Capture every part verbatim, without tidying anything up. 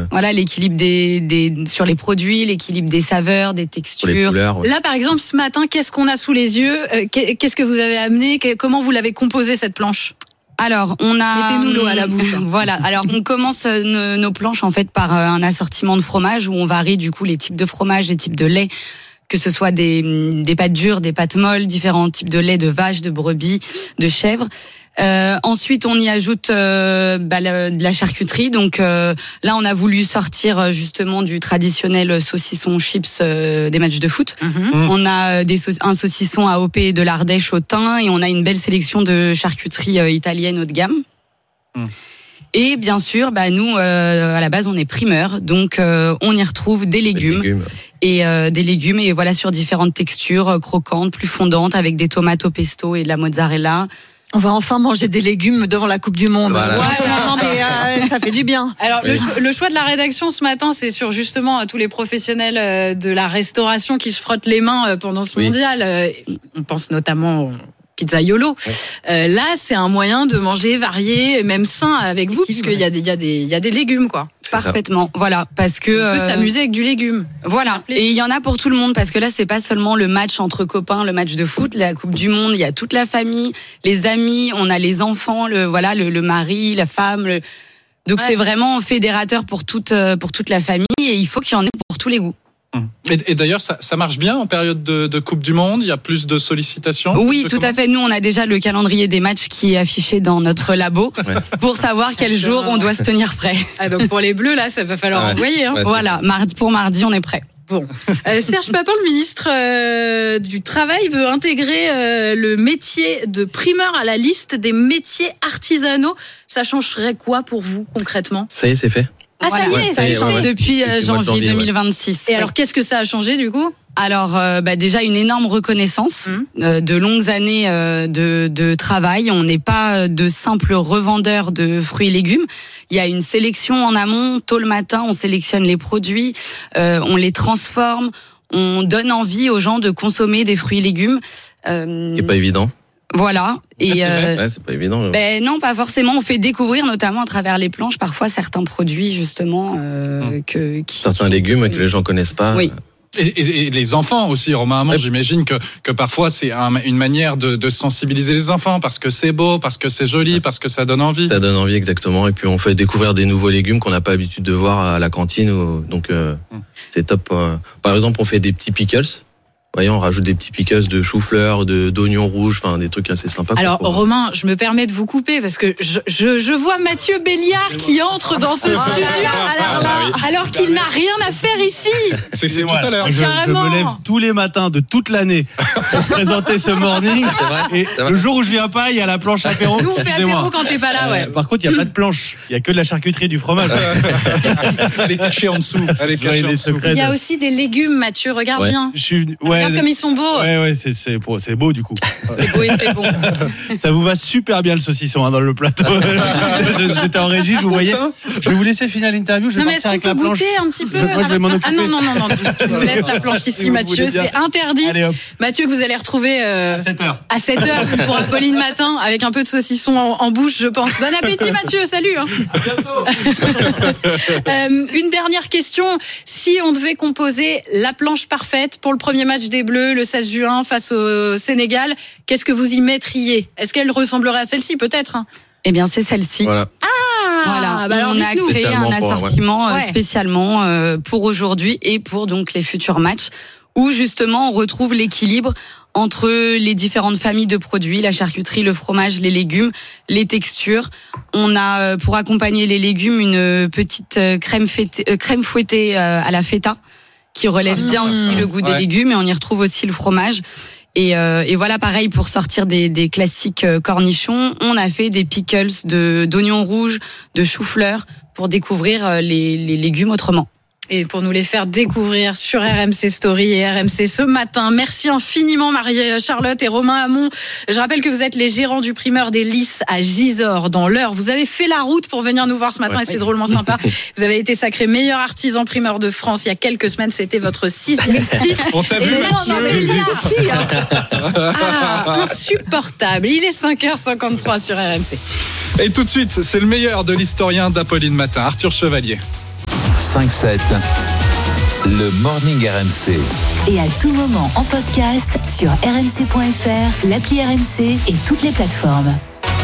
Voilà, l'équilibre des, des, sur les produits, l'équilibre des saveurs, des textures. Les couleurs, ouais. Là, par exemple, ce matin, qu'est-ce qu'on a sous les yeux ? Qu'est-ce que vous avez amené ? Comment vous l'avez composé, cette planche ? Alors, on a. Mettez-nous l'eau à la bouche. Voilà. Alors, on commence nos, nos planches en fait par un assortiment de fromage où on varie du coup les types de fromage, les types de lait, que ce soit des des pâtes dures, des pâtes molles, différents types de lait de vache, de brebis, de chèvre. Euh, ensuite, on y ajoute euh, bah, la, de la charcuterie. Donc euh, là, on a voulu sortir justement du traditionnel saucisson chips euh, des matchs de foot. Mm-hmm. On a des sau- un saucisson A O P et de l'Ardèche au thym, et on a une belle sélection de charcuterie euh, italienne haut de gamme. Mm. Et bien sûr, bah nous, euh, à la base, on est primeur, donc euh, on y retrouve des légumes, Les légumes. et euh, des légumes et voilà sur différentes textures, euh, croquantes, plus fondantes, avec des tomates au pesto et de la mozzarella. On va enfin manger des légumes devant la Coupe du Monde. Voilà. Ouais, non, mais euh, ça fait du bien. Alors, Oui. le, cho- le choix de la rédaction ce matin, c'est sur justement euh, tous les professionnels euh, de la restauration qui se frottent les mains euh, pendant ce Oui. mondial. Euh, On pense notamment au Pizzaiolo. Oui. Euh, là, c'est un moyen de manger varié, et même sain avec vous, puisqu'il y a des, il y a des, il y a des légumes, quoi. C'est ça. Parfaitement, voilà, parce que On peut euh, s'amuser avec du légume. voilà. Et il y en a pour tout le monde, parce que là, c'est pas seulement le match entre copains, le match de foot, la Coupe du Monde. Il y a toute la famille, les amis, on a les enfants, le voilà, le, le mari, la femme. Le... Donc Ouais. c'est vraiment fédérateur pour toute euh, pour toute la famille, et il faut qu'il y en ait pour tous les goûts. Et, et d'ailleurs, ça, ça marche bien en période de, de Coupe du Monde. Il y a plus de sollicitations. Oui, de tout à commandes fait. Nous, on a déjà le calendrier des matchs qui est affiché dans notre labo Ouais. pour savoir quel jour on doit se tenir prêt. Ah, donc pour les Bleus, là, ça va falloir Ah ouais. envoyer. Hein. Ouais. Voilà, mardi pour mardi, on est prêt. Bon, euh, Serge Papin, le ministre euh, du Travail, veut intégrer euh, le métier de primeur à la liste des métiers artisanaux. Ça changerait quoi pour vous concrètement ? Ça y est, c'est fait. Ah, ça y est, Ouais, ça ça a y est, changé. ouais, ouais. Depuis euh, Depuis le mois de janvier janvier, deux mille vingt-six. Et Ouais. alors, qu'est-ce que ça a changé du coup ? Alors, euh, bah, déjà une énorme reconnaissance, Mmh. euh, de longues années euh, de, de travail. On n'est pas de simples revendeurs de fruits et légumes. Il y a une sélection en amont. Tôt le matin, on sélectionne les produits, euh, on les transforme, on donne envie aux gens de consommer des fruits et légumes. Euh, C'est pas évident. voilà. Et c'est vrai. euh, Ouais, c'est pas évident. ben non, pas forcément. On fait découvrir, notamment à travers les planches, parfois certains produits justement euh, que qui, Certains qui- légumes que les gens connaissent pas. Oui. Et, et- et les enfants aussi, Romain Hamon, Ouais. j'imagine que, que parfois c'est un- une manière de, de sensibiliser les enfants parce que c'est beau, parce que c'est joli, parce que ça donne envie. Ça donne envie, exactement. Et puis on fait découvrir des nouveaux légumes qu'on n'a pas l'habitude de voir à la cantine. ou- Donc euh, Mm. c'est top. euh. Par exemple, on fait des petits pickles. Vous voyez, on rajoute des petits pickles de chou-fleur, de d'oignons rouges, enfin des trucs assez sympas. Alors, pour- Romain, je me permets de vous couper parce que je, je, je vois Mathieu Béliard qui entre dans ce studio alors, là, alors qu'il n'a rien à faire ici. C'est c'est tout Voilà. à l'heure. Je, je Carrément. me lève tous les matins de toute l'année pour présenter ce morning. C'est vrai, Et c'est vrai. le jour où je viens pas, il y a la planche apéro. Nous, on fait Excusez-moi. apéro quand t'es pas là, ouais. Euh, Par contre, il n'y a pas de planche. Il n'y a que de la charcuterie et du fromage. Elle est cachée en dessous. Elle est Ouais, cachée en les dessous. secrets Il y a de- aussi des légumes, Mathieu, regarde Ouais. bien. Je suis. Regarde Ouais, comme ils sont beaux. ouais, ouais, c'est c'est beau, c'est beau du coup. C'est beau et c'est bon. Ça vous va super bien le saucisson hein, dans le plateau. Je- J'étais en régie, je vous voyais. Je vais vous laisser finir l'interview. Je vais Non, mais est-ce partir qu'on avec peut la planche. goûter un petit peu Je- moi, je vais m'en Ah occuper. non, non, non, non, tu, tu nous laisses la planche Si ici, vous Mathieu, voulez bien. c'est interdit. Allez hop, Mathieu, que vous allez retrouver euh, à sept heures. à sept heures pour Apolline Matin, avec un peu de saucisson en, en bouche, je pense. Bon appétit, Mathieu, salut hein. Euh, Une dernière question. Si on devait composer la planche parfaite pour le premier match des Bleus, le seize juin, face au Sénégal, qu'est-ce que vous y mettriez ? Est-ce qu'elle ressemblerait à celle-ci, peut-être hein ? Eh bien, c'est celle-ci. Voilà. Voilà, bah alors on a dites-nous. créé un Spécialement pour, ouais. assortiment euh, Ouais. spécialement euh, pour aujourd'hui et pour donc les futurs matchs, où justement on retrouve l'équilibre entre les différentes familles de produits, la charcuterie, le fromage, les légumes, les textures. On a euh, pour accompagner les légumes une petite euh, crème, fêtée, euh, crème fouettée euh, à la feta qui relève Ah, bien c'est aussi ça. le goût des Ouais. légumes, et on y retrouve aussi le fromage. Et, euh, et voilà, pareil, pour sortir des, des classiques euh, cornichons, on a fait des pickles de d'oignons rouges, de chou-fleur, pour découvrir euh, les, les légumes autrement. Et pour nous les faire découvrir sur R M C Story et R M C ce matin. Merci infiniment Marie-Charlotte et Romain Hamon. Je rappelle que vous êtes les gérants du primeur des Lys à Gisors dans l'Eure. Vous avez fait la route pour venir nous voir ce matin, Ouais. et c'est drôlement sympa. Vous avez été sacré meilleur artisan primeur de France il y a quelques semaines. C'était votre sixième titre. On t'a Et vu, non, Mathieu. non, mais ça suffit, hein. Ah, insupportable. Il est cinq heures cinquante-trois sur R M C. Et tout de suite, c'est le meilleur de l'historien d'Apolline Matin, Arthur Chevalier. cinq sept, le Morning R M C. Et à tout moment en podcast sur r m c point f r, l'appli R M C et toutes les plateformes.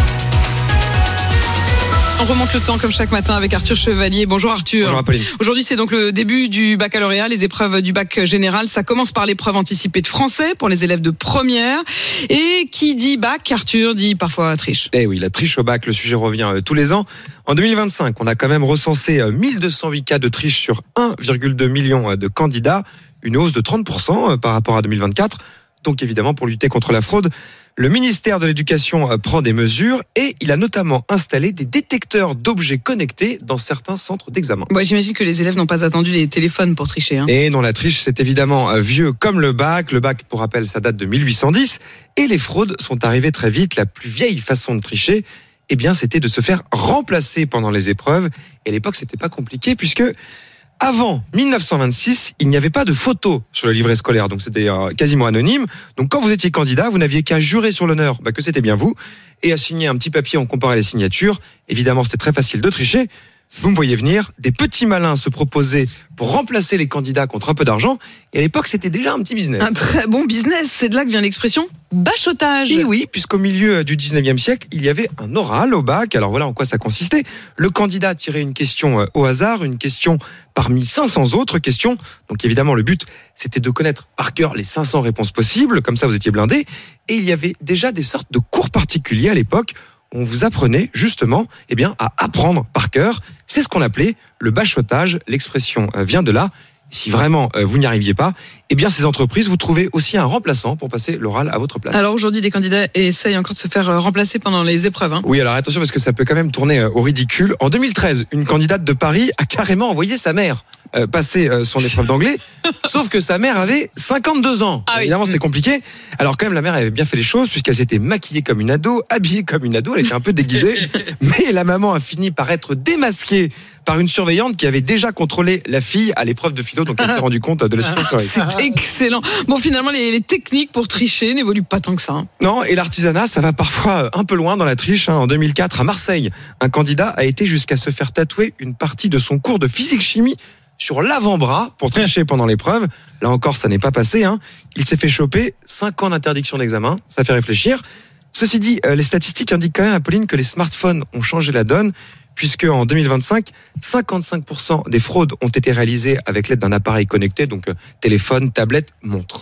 On remonte le temps comme chaque matin avec Arthur Chevalier. Bonjour Arthur. Bonjour Apolline. Aujourd'hui, c'est donc le début du baccalauréat, les épreuves du bac général. Ça commence par l'épreuve anticipée de français pour les élèves de première. Et qui dit bac, Arthur, dit parfois triche. Eh oui, la triche au bac, le sujet revient tous les ans. En deux mille vingt-cinq, on a quand même recensé mille deux cent huit cas de triche sur un virgule deux million de candidats. Une hausse de trente pour cent par rapport à deux mille vingt-quatre. Donc évidemment, pour lutter contre la fraude, le ministère de l'Éducation prend des mesures et il a notamment installé des détecteurs d'objets connectés dans certains centres d'examen. Bon, j'imagine que les élèves n'ont pas attendu les téléphones pour tricher. Hein. Et non, la triche, c'est évidemment vieux comme le bac. Le bac, pour rappel, ça date de mille huit cent dix. Et les fraudes sont arrivées très vite. La plus vieille façon de tricher, eh bien, c'était de se faire remplacer pendant les épreuves. Et à l'époque, c'était pas compliqué puisque... Avant mille neuf cent vingt-six, il n'y avait pas de photo sur le livret scolaire, donc c'était euh, quasiment anonyme. Donc quand vous étiez candidat, vous n'aviez qu'à jurer sur l'honneur bah, que c'était bien vous et à signer un petit papier, on comparait les signatures. Évidemment, c'était très facile de tricher. Vous me voyez venir, des petits malins se proposaient pour remplacer les candidats contre un peu d'argent. Et à l'époque, c'était déjà un petit business. Un très bon business, c'est de là que vient l'expression bachotage. Et oui, puisqu'au milieu du dix-neuvième siècle, il y avait un oral au bac. Alors voilà en quoi ça consistait. Le candidat tirait une question au hasard, une question parmi cinq cents autres questions. Donc évidemment, le but, c'était de connaître par cœur les cinq cents réponses possibles. Comme ça, vous étiez blindés. Et il y avait déjà des sortes de cours particuliers à l'époque. On vous apprenait justement eh bien, à apprendre par cœur. C'est ce qu'on appelait le bachotage. L'expression vient de là. Si vraiment vous n'y arriviez pas, eh bien ces entreprises, vous trouvez aussi un remplaçant pour passer l'oral à votre place. Alors aujourd'hui, des candidats essayent encore de se faire remplacer pendant les épreuves. Hein. Oui, alors attention parce que ça peut quand même tourner au ridicule. En deux mille treize, une candidate de Paris a carrément envoyé sa mère euh, passer euh, son épreuve d'anglais, sauf que sa mère avait cinquante-deux ans. Ah oui. Évidemment, c'était compliqué. Alors quand même, la mère avait bien fait les choses puisqu'elle s'était maquillée comme une ado, habillée comme une ado, elle était un peu déguisée, mais la maman a fini par être démasquée par une surveillante qui avait déjà contrôlé la fille à l'épreuve de philo, donc elle s'est rendue compte de la situation. C'est excellent. Bon, finalement, les, les techniques pour tricher n'évoluent pas tant que ça. Hein. Non, et l'artisanat, ça va parfois un peu loin dans la triche. Hein. En deux mille quatre, à Marseille, un candidat a été jusqu'à se faire tatouer une partie de son cours de physique-chimie sur l'avant-bras pour tricher pendant l'épreuve. Là encore, ça n'est pas passé. Hein. Il s'est fait choper cinq ans d'interdiction d'examen. Ça fait réfléchir. Ceci dit, les statistiques indiquent quand même, Apolline, que les smartphones ont changé la donne, puisque en deux mille vingt-cinq, cinquante-cinq pour cent des fraudes ont été réalisées avec l'aide d'un appareil connecté, donc téléphone, tablette, montre.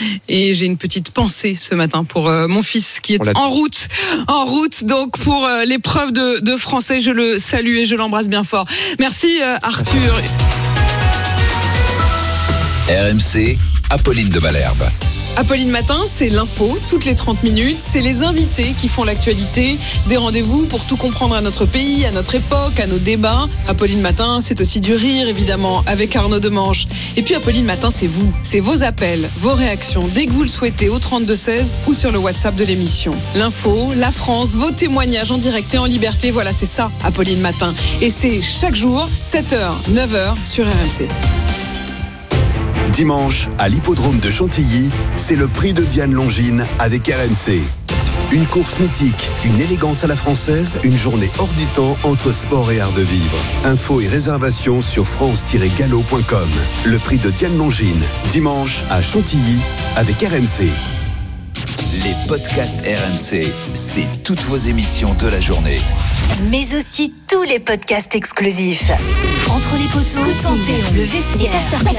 Et j'ai une petite pensée ce matin pour euh, mon fils qui est en route, en route donc pour euh, l'épreuve de, de français. Je le salue et je l'embrasse bien fort. Merci euh, Arthur. R M C, Apolline de Malherbe. Apolline Matin, c'est l'info, toutes les trente minutes. C'est les invités qui font l'actualité. Des rendez-vous pour tout comprendre à notre pays, à notre époque, à nos débats. Apolline Matin, c'est aussi du rire, évidemment, avec Arnaud Demanche. Et puis Apolline Matin, c'est vous. C'est vos appels, vos réactions, dès que vous le souhaitez, au trente-deux seize ou sur le WhatsApp de l'émission. L'info, la France, vos témoignages en direct et en liberté. Voilà, c'est ça, Apolline Matin. Et c'est chaque jour, sept heures, neuf heures, sur R M C. Dimanche, à l'hippodrome de Chantilly, c'est le prix de Diane Longine avec R M C. Une course mythique, une élégance à la française, une journée hors du temps entre sport et art de vivre. Infos et réservations sur france tiret galop point com. Le prix de Diane Longine, dimanche à Chantilly avec R M C. Les podcasts R M C, c'est toutes vos émissions de la journée. Mais aussi tous les podcasts exclusifs. Entre les poteaux, Panthéon, le vestiaire,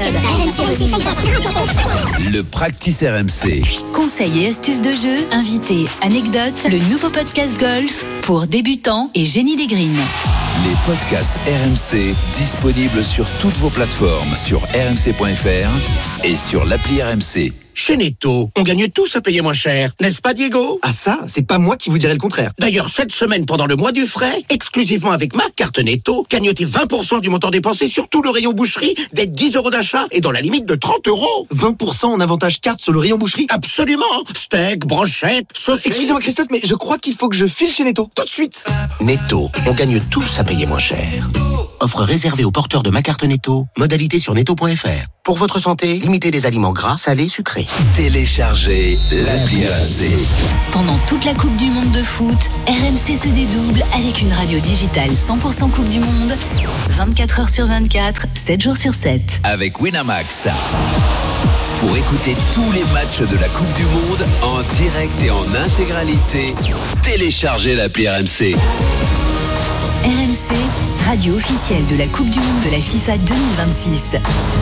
le practice R M C. Conseils et astuces de jeu, invités, anecdotes, le nouveau podcast golf pour débutants et génie des greens. Les podcasts R M C disponibles sur toutes vos plateformes, sur r m c point f r et sur l'appli R M C. Chez Netto, on gagne tous à payer moins cher, n'est-ce pas Diego? Ah ça, c'est pas moi qui vous dirais le contraire. D'ailleurs, cette semaine, pendant le mois du frais, exclusivement avec ma carte Netto, gagnotez vingt pour cent du montant dépensé sur tout le rayon boucherie, des dix euros d'achat et dans la limite de trente euros. vingt pour cent en avantage carte sur le rayon boucherie? Absolument. Steak, brochette, saucisses... Excusez-moi Christophe, mais je crois qu'il faut que je file chez Netto, tout de suite. Netto, on gagne tous à payer moins cher. Offre réservée aux porteurs de ma carte Netto, modalité sur netto point f r. Pour votre santé, limitez les aliments gras, salés, sucrés. Téléchargez l'appli R M C. Pendant toute la Coupe du Monde de foot, R M C se dédouble avec une radio digitale cent pour cent Coupe du Monde, vingt-quatre heures sur vingt-quatre, sept jours sur sept. Avec Winamax. Pour écouter tous les matchs de la Coupe du Monde en direct et en intégralité, téléchargez l'appli R M C. R M C, radio officielle de la Coupe du Monde de la FIFA deux mille vingt-six.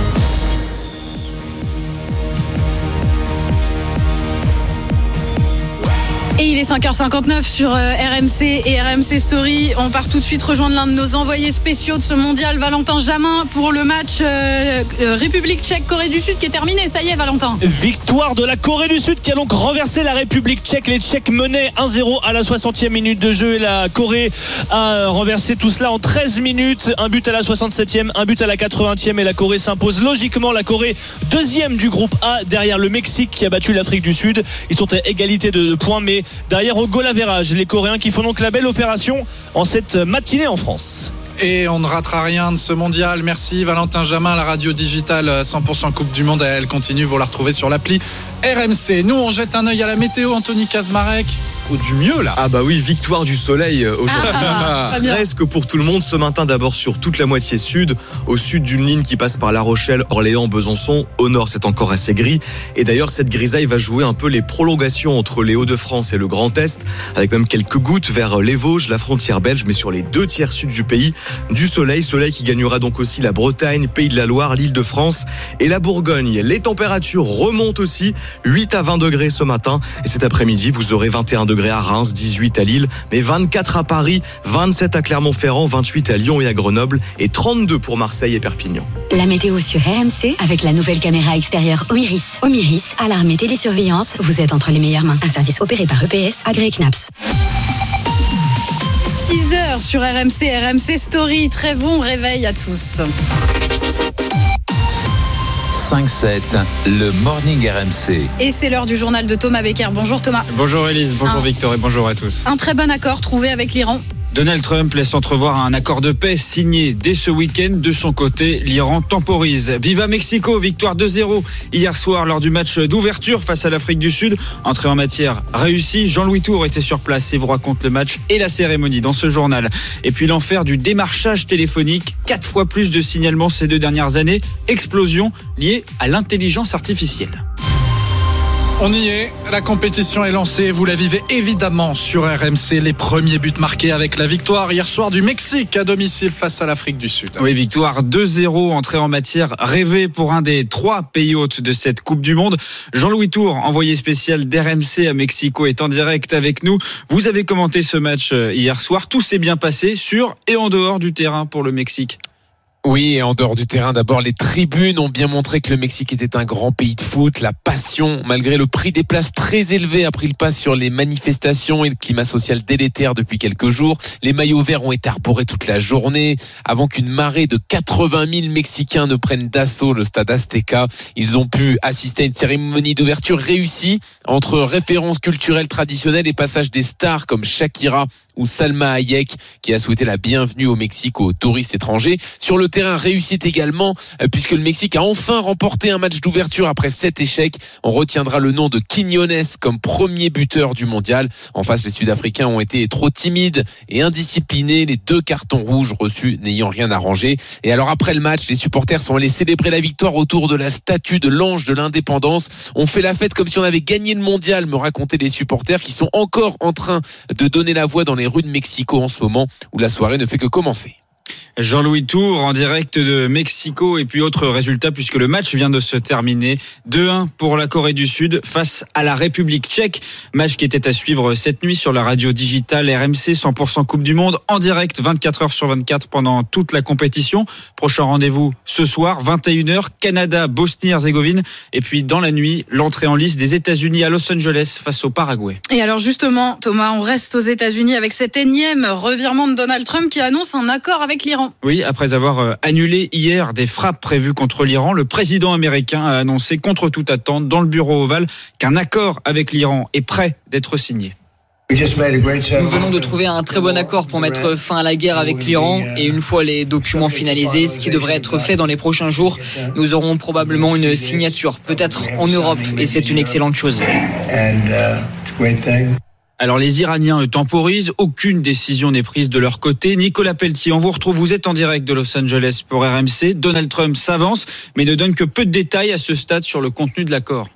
Et il est cinq heures cinquante-neuf sur R M C et R M C Story. On part tout de suite rejoindre l'un de nos envoyés spéciaux de ce mondial, Valentin Jamin, pour le match euh, euh, République tchèque Corée du Sud qui est terminé. Ça y est, Valentin. Victoire de la Corée du Sud qui a donc renversé la République tchèque. Les Tchèques menaient un zéro à la soixantième minute de jeu et la Corée a renversé tout cela en treize minutes. Un but à la soixante-septième, un but à la quatre-vingtième et la Corée s'impose logiquement. La Corée deuxième du groupe A derrière le Mexique qui a battu l'Afrique du Sud. Ils sont à égalité de points, mais derrière au goal average, les Coréens qui font donc la belle opération en cette matinée en France. Et on ne ratera rien de ce mondial. Merci Valentin Jamin, la radio digitale cent pour cent Coupe du Monde. Elle continue, vous la retrouvez sur l'appli R M C. Nous, on jette un œil à la météo, Anthony Kazmarek. Ou du mieux là. Ah bah oui, victoire du soleil aujourd'hui. Ah, presque pour tout le monde ce matin, d'abord sur toute la moitié sud, au sud d'une ligne qui passe par La Rochelle, Orléans, Besançon. Au nord, c'est encore assez gris. Et d'ailleurs, cette grisaille va jouer un peu les prolongations entre les Hauts-de-France et le Grand Est, avec même quelques gouttes vers les Vosges, la frontière belge, mais sur les deux tiers sud du pays, du soleil, soleil qui gagnera donc aussi la Bretagne, Pays de la Loire, l'Île-de-France et la Bourgogne. Les températures remontent aussi, huit à vingt degrés ce matin, et cet après-midi, vous aurez vingt et un degrés à Reims, dix-huit à Lille, mais vingt-quatre à Paris, vingt-sept à Clermont-Ferrand, vingt-huit à Lyon et à Grenoble et trente-deux pour Marseille et Perpignan. La météo sur R M C avec la nouvelle caméra extérieure Omiris. Omiris, alarme et télésurveillance, vous êtes entre les meilleures mains. Un service opéré par E P S, agréé C N A P S. six heures sur R M C, R M C Story. Très bon réveil à tous. cinq sept, le Morning R M C. Et c'est l'heure du journal de Thomas Becker. Bonjour Thomas. Bonjour Élise, bonjour Un- Victor et bonjour à tous. Un très bon accord trouvé avec l'Iran. Donald Trump laisse entrevoir un accord de paix signé dès ce week-end. De son côté, l'Iran temporise. Viva Mexico, victoire deux zéro hier soir lors du match d'ouverture face à l'Afrique du Sud. Entrée en matière réussie. Jean-Louis Tour était sur place et vous raconte le match et la cérémonie dans ce journal. Et puis l'enfer du démarchage téléphonique. Quatre fois plus de signalements ces deux dernières années. Explosion liée à l'intelligence artificielle. On y est, la compétition est lancée, vous la vivez évidemment sur R M C, les premiers buts marqués avec la victoire hier soir du Mexique à domicile face à l'Afrique du Sud. Oui, victoire deux zéro, entrée en matière rêvée pour un des trois pays hôtes de cette Coupe du Monde. Jean-Louis Tour, envoyé spécial d'R M C à Mexico, est en direct avec nous. Vous avez commenté ce match hier soir, tout s'est bien passé sur et en dehors du terrain pour le Mexique. Oui, et en dehors du terrain, d'abord, les tribunes ont bien montré que le Mexique était un grand pays de foot. La passion, malgré le prix des places très élevé, a pris le pas sur les manifestations et le climat social délétère depuis quelques jours. Les maillots verts ont été arborés toute la journée avant qu'une marée de quatre-vingt mille Mexicains ne prenne d'assaut le stade Azteca. Ils ont pu assister à une cérémonie d'ouverture réussie entre références culturelles traditionnelles et passage des stars comme Shakira ou Salma Hayek qui a souhaité la bienvenue au Mexique aux touristes étrangers. Sur le terrain, réussite également puisque le Mexique a enfin remporté un match d'ouverture après sept échecs. On retiendra le nom de Quiñones comme premier buteur du mondial. En face, les Sud-Africains ont été trop timides et indisciplinés, les deux cartons rouges reçus n'ayant rien arrangé. Et alors après le match, les supporters sont allés célébrer la victoire autour de la statue de l'ange de l'indépendance. On fait la fête comme si on avait gagné le mondial, me racontaient les supporters qui sont encore en train de donner la voix dans les rues de Mexico en ce moment où la soirée ne fait que commencer. Jean-Louis Tour en direct de Mexico et puis autre résultat puisque le match vient de se terminer. deux un pour la Corée du Sud face à la République tchèque. Match qui était à suivre cette nuit sur la radio digitale R M C cent pour cent Coupe du Monde en direct vingt-quatre heures sur vingt-quatre pendant toute la compétition. Prochain rendez-vous ce soir vingt et une heures Canada, Bosnie-Herzégovine et puis dans la nuit l'entrée en lice des États-Unis à Los Angeles face au Paraguay. Et alors justement, Thomas, on reste aux États-Unis avec cet énième revirement de Donald Trump qui annonce un accord avec l'Iran. Oui, après avoir annulé hier des frappes prévues contre l'Iran, le président américain a annoncé contre toute attente dans le bureau ovale qu'un accord avec l'Iran est prêt d'être signé. Nous venons de trouver un très bon accord pour mettre fin à la guerre avec l'Iran et une fois les documents finalisés, ce qui devrait être fait dans les prochains jours, nous aurons probablement une signature, peut-être en Europe, et c'est une excellente chose. Alors les Iraniens temporisent, aucune décision n'est prise de leur côté. Nicolas Pelletier, on vous retrouve, vous êtes en direct de Los Angeles pour R M C. Donald Trump s'avance, mais ne donne que peu de détails à ce stade sur le contenu de l'accord.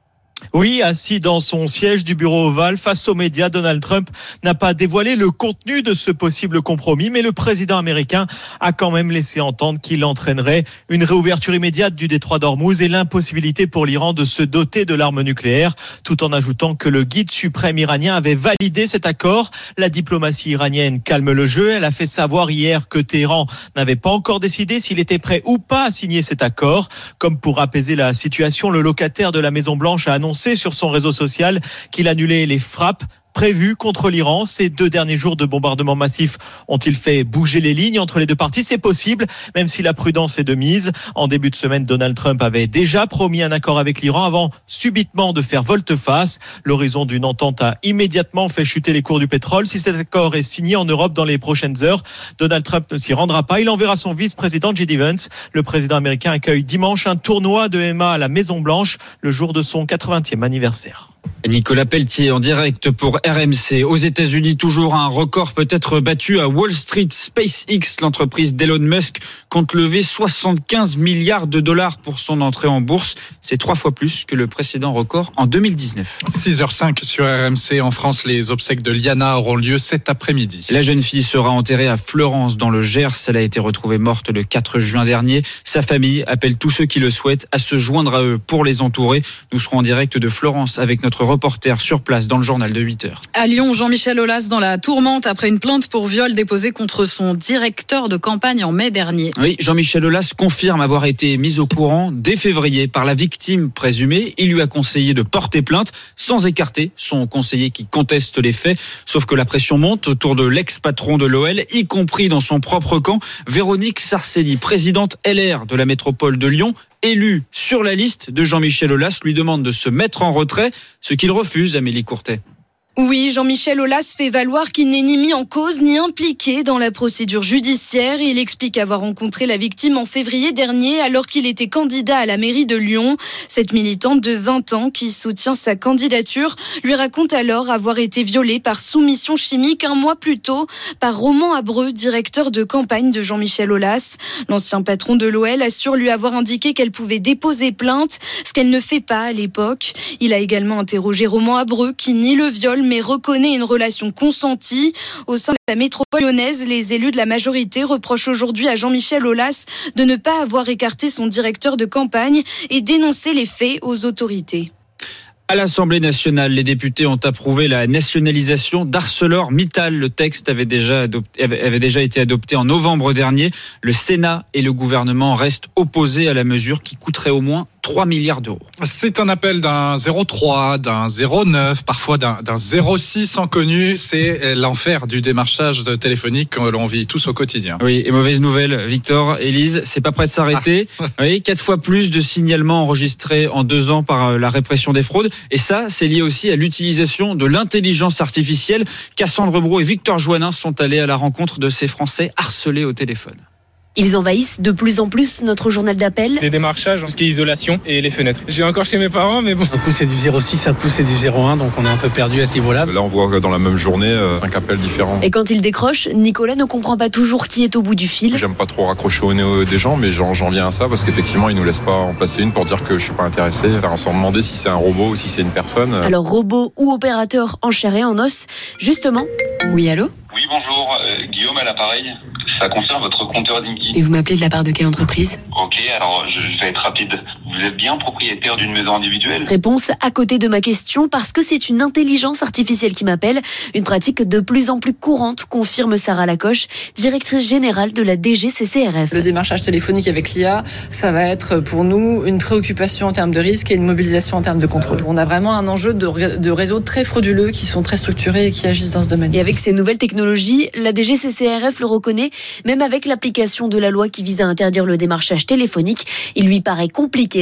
Oui, assis dans son siège du bureau ovale face aux médias, Donald Trump n'a pas dévoilé le contenu de ce possible compromis, mais le président américain a quand même laissé entendre qu'il entraînerait une réouverture immédiate du détroit d'Ormuz et l'impossibilité pour l'Iran de se doter de l'arme nucléaire, tout en ajoutant que le guide suprême iranien avait validé cet accord. La diplomatie iranienne calme le jeu. Elle a fait savoir hier que Téhéran n'avait pas encore décidé s'il était prêt ou pas à signer cet accord. Comme pour apaiser la situation, le locataire de la Maison-Blanche a annoncé sur son réseau social qu'il annulait les frappes prévues contre l'Iran. Ces deux derniers jours de bombardements massifs ont-ils fait bouger les lignes entre les deux parties? C'est possible, même si la prudence est de mise. En début de semaine, Donald Trump avait déjà promis un accord avec l'Iran avant subitement de faire volte-face. L'horizon d'une entente a immédiatement fait chuter les cours du pétrole. Si cet accord est signé en Europe dans les prochaines heures, Donald Trump ne s'y rendra pas. Il enverra son vice-président J D Vance. Le président américain accueille dimanche un tournoi de M M A à la Maison-Blanche, le jour de son quatre-vingtième anniversaire. Nicolas Pelletier en direct pour R M C. Aux États-Unis, toujours un record peut-être battu à Wall Street. SpaceX, l'entreprise d'Elon Musk, compte lever soixante-quinze milliards de dollars pour son entrée en bourse. C'est trois fois plus que le précédent record en deux mille dix-neuf. six heures cinq sur R M C. En France, les obsèques de Liana auront lieu cet après-midi. La jeune fille sera enterrée à Fleurance dans le Gers. Elle a été retrouvée morte le quatre juin dernier. Sa famille appelle tous ceux qui le souhaitent à se joindre à eux pour les entourer. Nous serons en direct de Fleurance avec notre reporter sur place dans le journal de huit heures. À Lyon, Jean-Michel Aulas dans la tourmente après une plainte pour viol déposée contre son directeur de campagne en mai dernier. Oui, Jean-Michel Aulas confirme avoir été mis au courant dès février par la victime présumée. Il lui a conseillé de porter plainte sans écarter son conseiller qui conteste les faits. Sauf que la pression monte autour de l'ex-patron de l'O L, y compris dans son propre camp. Véronique Sarcelli, présidente L R de la métropole de Lyon, élu sur la liste de Jean-Michel Aulas, lui demande de se mettre en retrait, ce qu'il refuse, Amélie Courtet. Oui, Jean-Michel Aulas fait valoir qu'il n'est ni mis en cause ni impliqué dans la procédure judiciaire. Il explique avoir rencontré la victime en février dernier alors qu'il était candidat à la mairie de Lyon. Cette militante de vingt ans qui soutient sa candidature lui raconte alors avoir été violée par soumission chimique un mois plus tôt par Roman Abreu, directeur de campagne de Jean-Michel Aulas. L'ancien patron de l'O L assure lui avoir indiqué qu'elle pouvait déposer plainte, ce qu'elle ne fait pas à l'époque. Il a également interrogé Roman Abreu qui nie le viol mais reconnaît une relation consentie. Au sein de la métropole lyonnaise, les élus de la majorité reprochent aujourd'hui à Jean-Michel Aulas de ne pas avoir écarté son directeur de campagne et dénoncer les faits aux autorités. À l'Assemblée nationale, les députés ont approuvé la nationalisation d'ArcelorMittal. Le texte avait déjà, adopté, avait déjà été adopté en novembre dernier. Le Sénat et le gouvernement restent opposés à la mesure qui coûterait au moins trois milliards d'euros. C'est un appel d'un zéro trois, d'un zéro neuf, parfois d'un, d'un zéro six inconnu. C'est l'enfer du démarchage téléphonique que l'on vit tous au quotidien. Oui, et mauvaise nouvelle, Victor, Élise, c'est pas prêt de s'arrêter. Ah. Oui, quatre fois plus de signalements enregistrés en deux ans par la répression des fraudes. Et ça, c'est lié aussi à l'utilisation de l'intelligence artificielle. Cassandre Brou et Victor Joannin sont allés à la rencontre de ces Français harcelés au téléphone. Ils envahissent de plus en plus notre journal d'appel. Des démarchages, tout ce qui est isolation et les fenêtres. J'ai encore chez mes parents, mais bon. Un coup c'est du zéro six, un coup c'est du zéro un, donc on est un peu perdu à ce niveau-là. Là on voit dans la même journée euh, cinq appels différents. Et quand il décroche, Nicolas ne comprend pas toujours qui est au bout du fil. J'aime pas trop raccrocher au nez des gens, mais j'en, j'en viens à ça parce qu'effectivement ils nous laissent pas en placer une pour dire que je suis pas intéressé. Sans demander si c'est un robot ou si c'est une personne. Alors robot ou opérateur en chair et en os, justement. Oui, allô ? Oui, bonjour, euh, Guillaume à l'appareil. Ça concerne votre compteur Dinky. Et vous m'appelez de la part de quelle entreprise ? Ok, alors je, je vais être rapide. Vous êtes bien propriétaire d'une maison individuelle ? Réponse à côté de ma question, parce que c'est une intelligence artificielle qui m'appelle. Une pratique de plus en plus courante, confirme Sarah Lacoche, directrice générale de la D G C C R F. Le démarchage téléphonique avec l'I A, ça va être pour nous une préoccupation en termes de risque et une mobilisation en termes de contrôle. On a vraiment un enjeu de, de réseaux très frauduleux qui sont très structurés et qui agissent dans ce domaine. Et avec ces nouvelles technologies, la D G C C R F le reconnaît. Même avec l'application de la loi qui vise à interdire le démarchage téléphonique, il lui paraît compliqué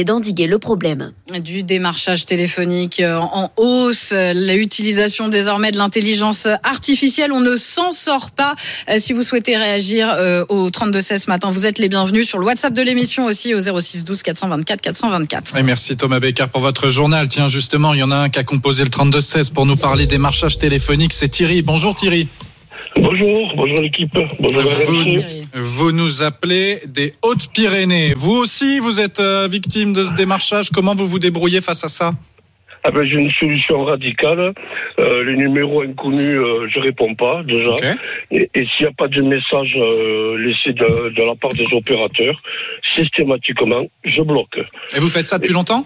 d'endiguer le problème. Du démarchage téléphonique en hausse, l'utilisation désormais de l'intelligence artificielle, on ne s'en sort pas. Si vous souhaitez réagir au trente-deux seize ce matin, vous êtes les bienvenus sur le WhatsApp de l'émission aussi au zéro six douze quatre cent vingt-quatre quatre cent vingt-quatre. Et merci Thomas Becker pour votre journal. Tiens, justement, il y en a un qui a composé le trente-deux seize pour nous parler des démarchage téléphonique, c'est Thierry. Bonjour Thierry. Bonjour, bonjour l'équipe. Bonjour vous, vous nous appelez des Hautes-Pyrénées. Vous aussi, vous êtes euh, victime de ce démarchage. Comment vous vous débrouillez face à ça? Ah ben, j'ai une solution radicale. Euh, les numéros inconnus, euh, je réponds pas déjà. Okay. Et, et s'il n'y a pas de message euh, laissé de, de la part des opérateurs, systématiquement, je bloque. Et vous faites ça depuis et... longtemps?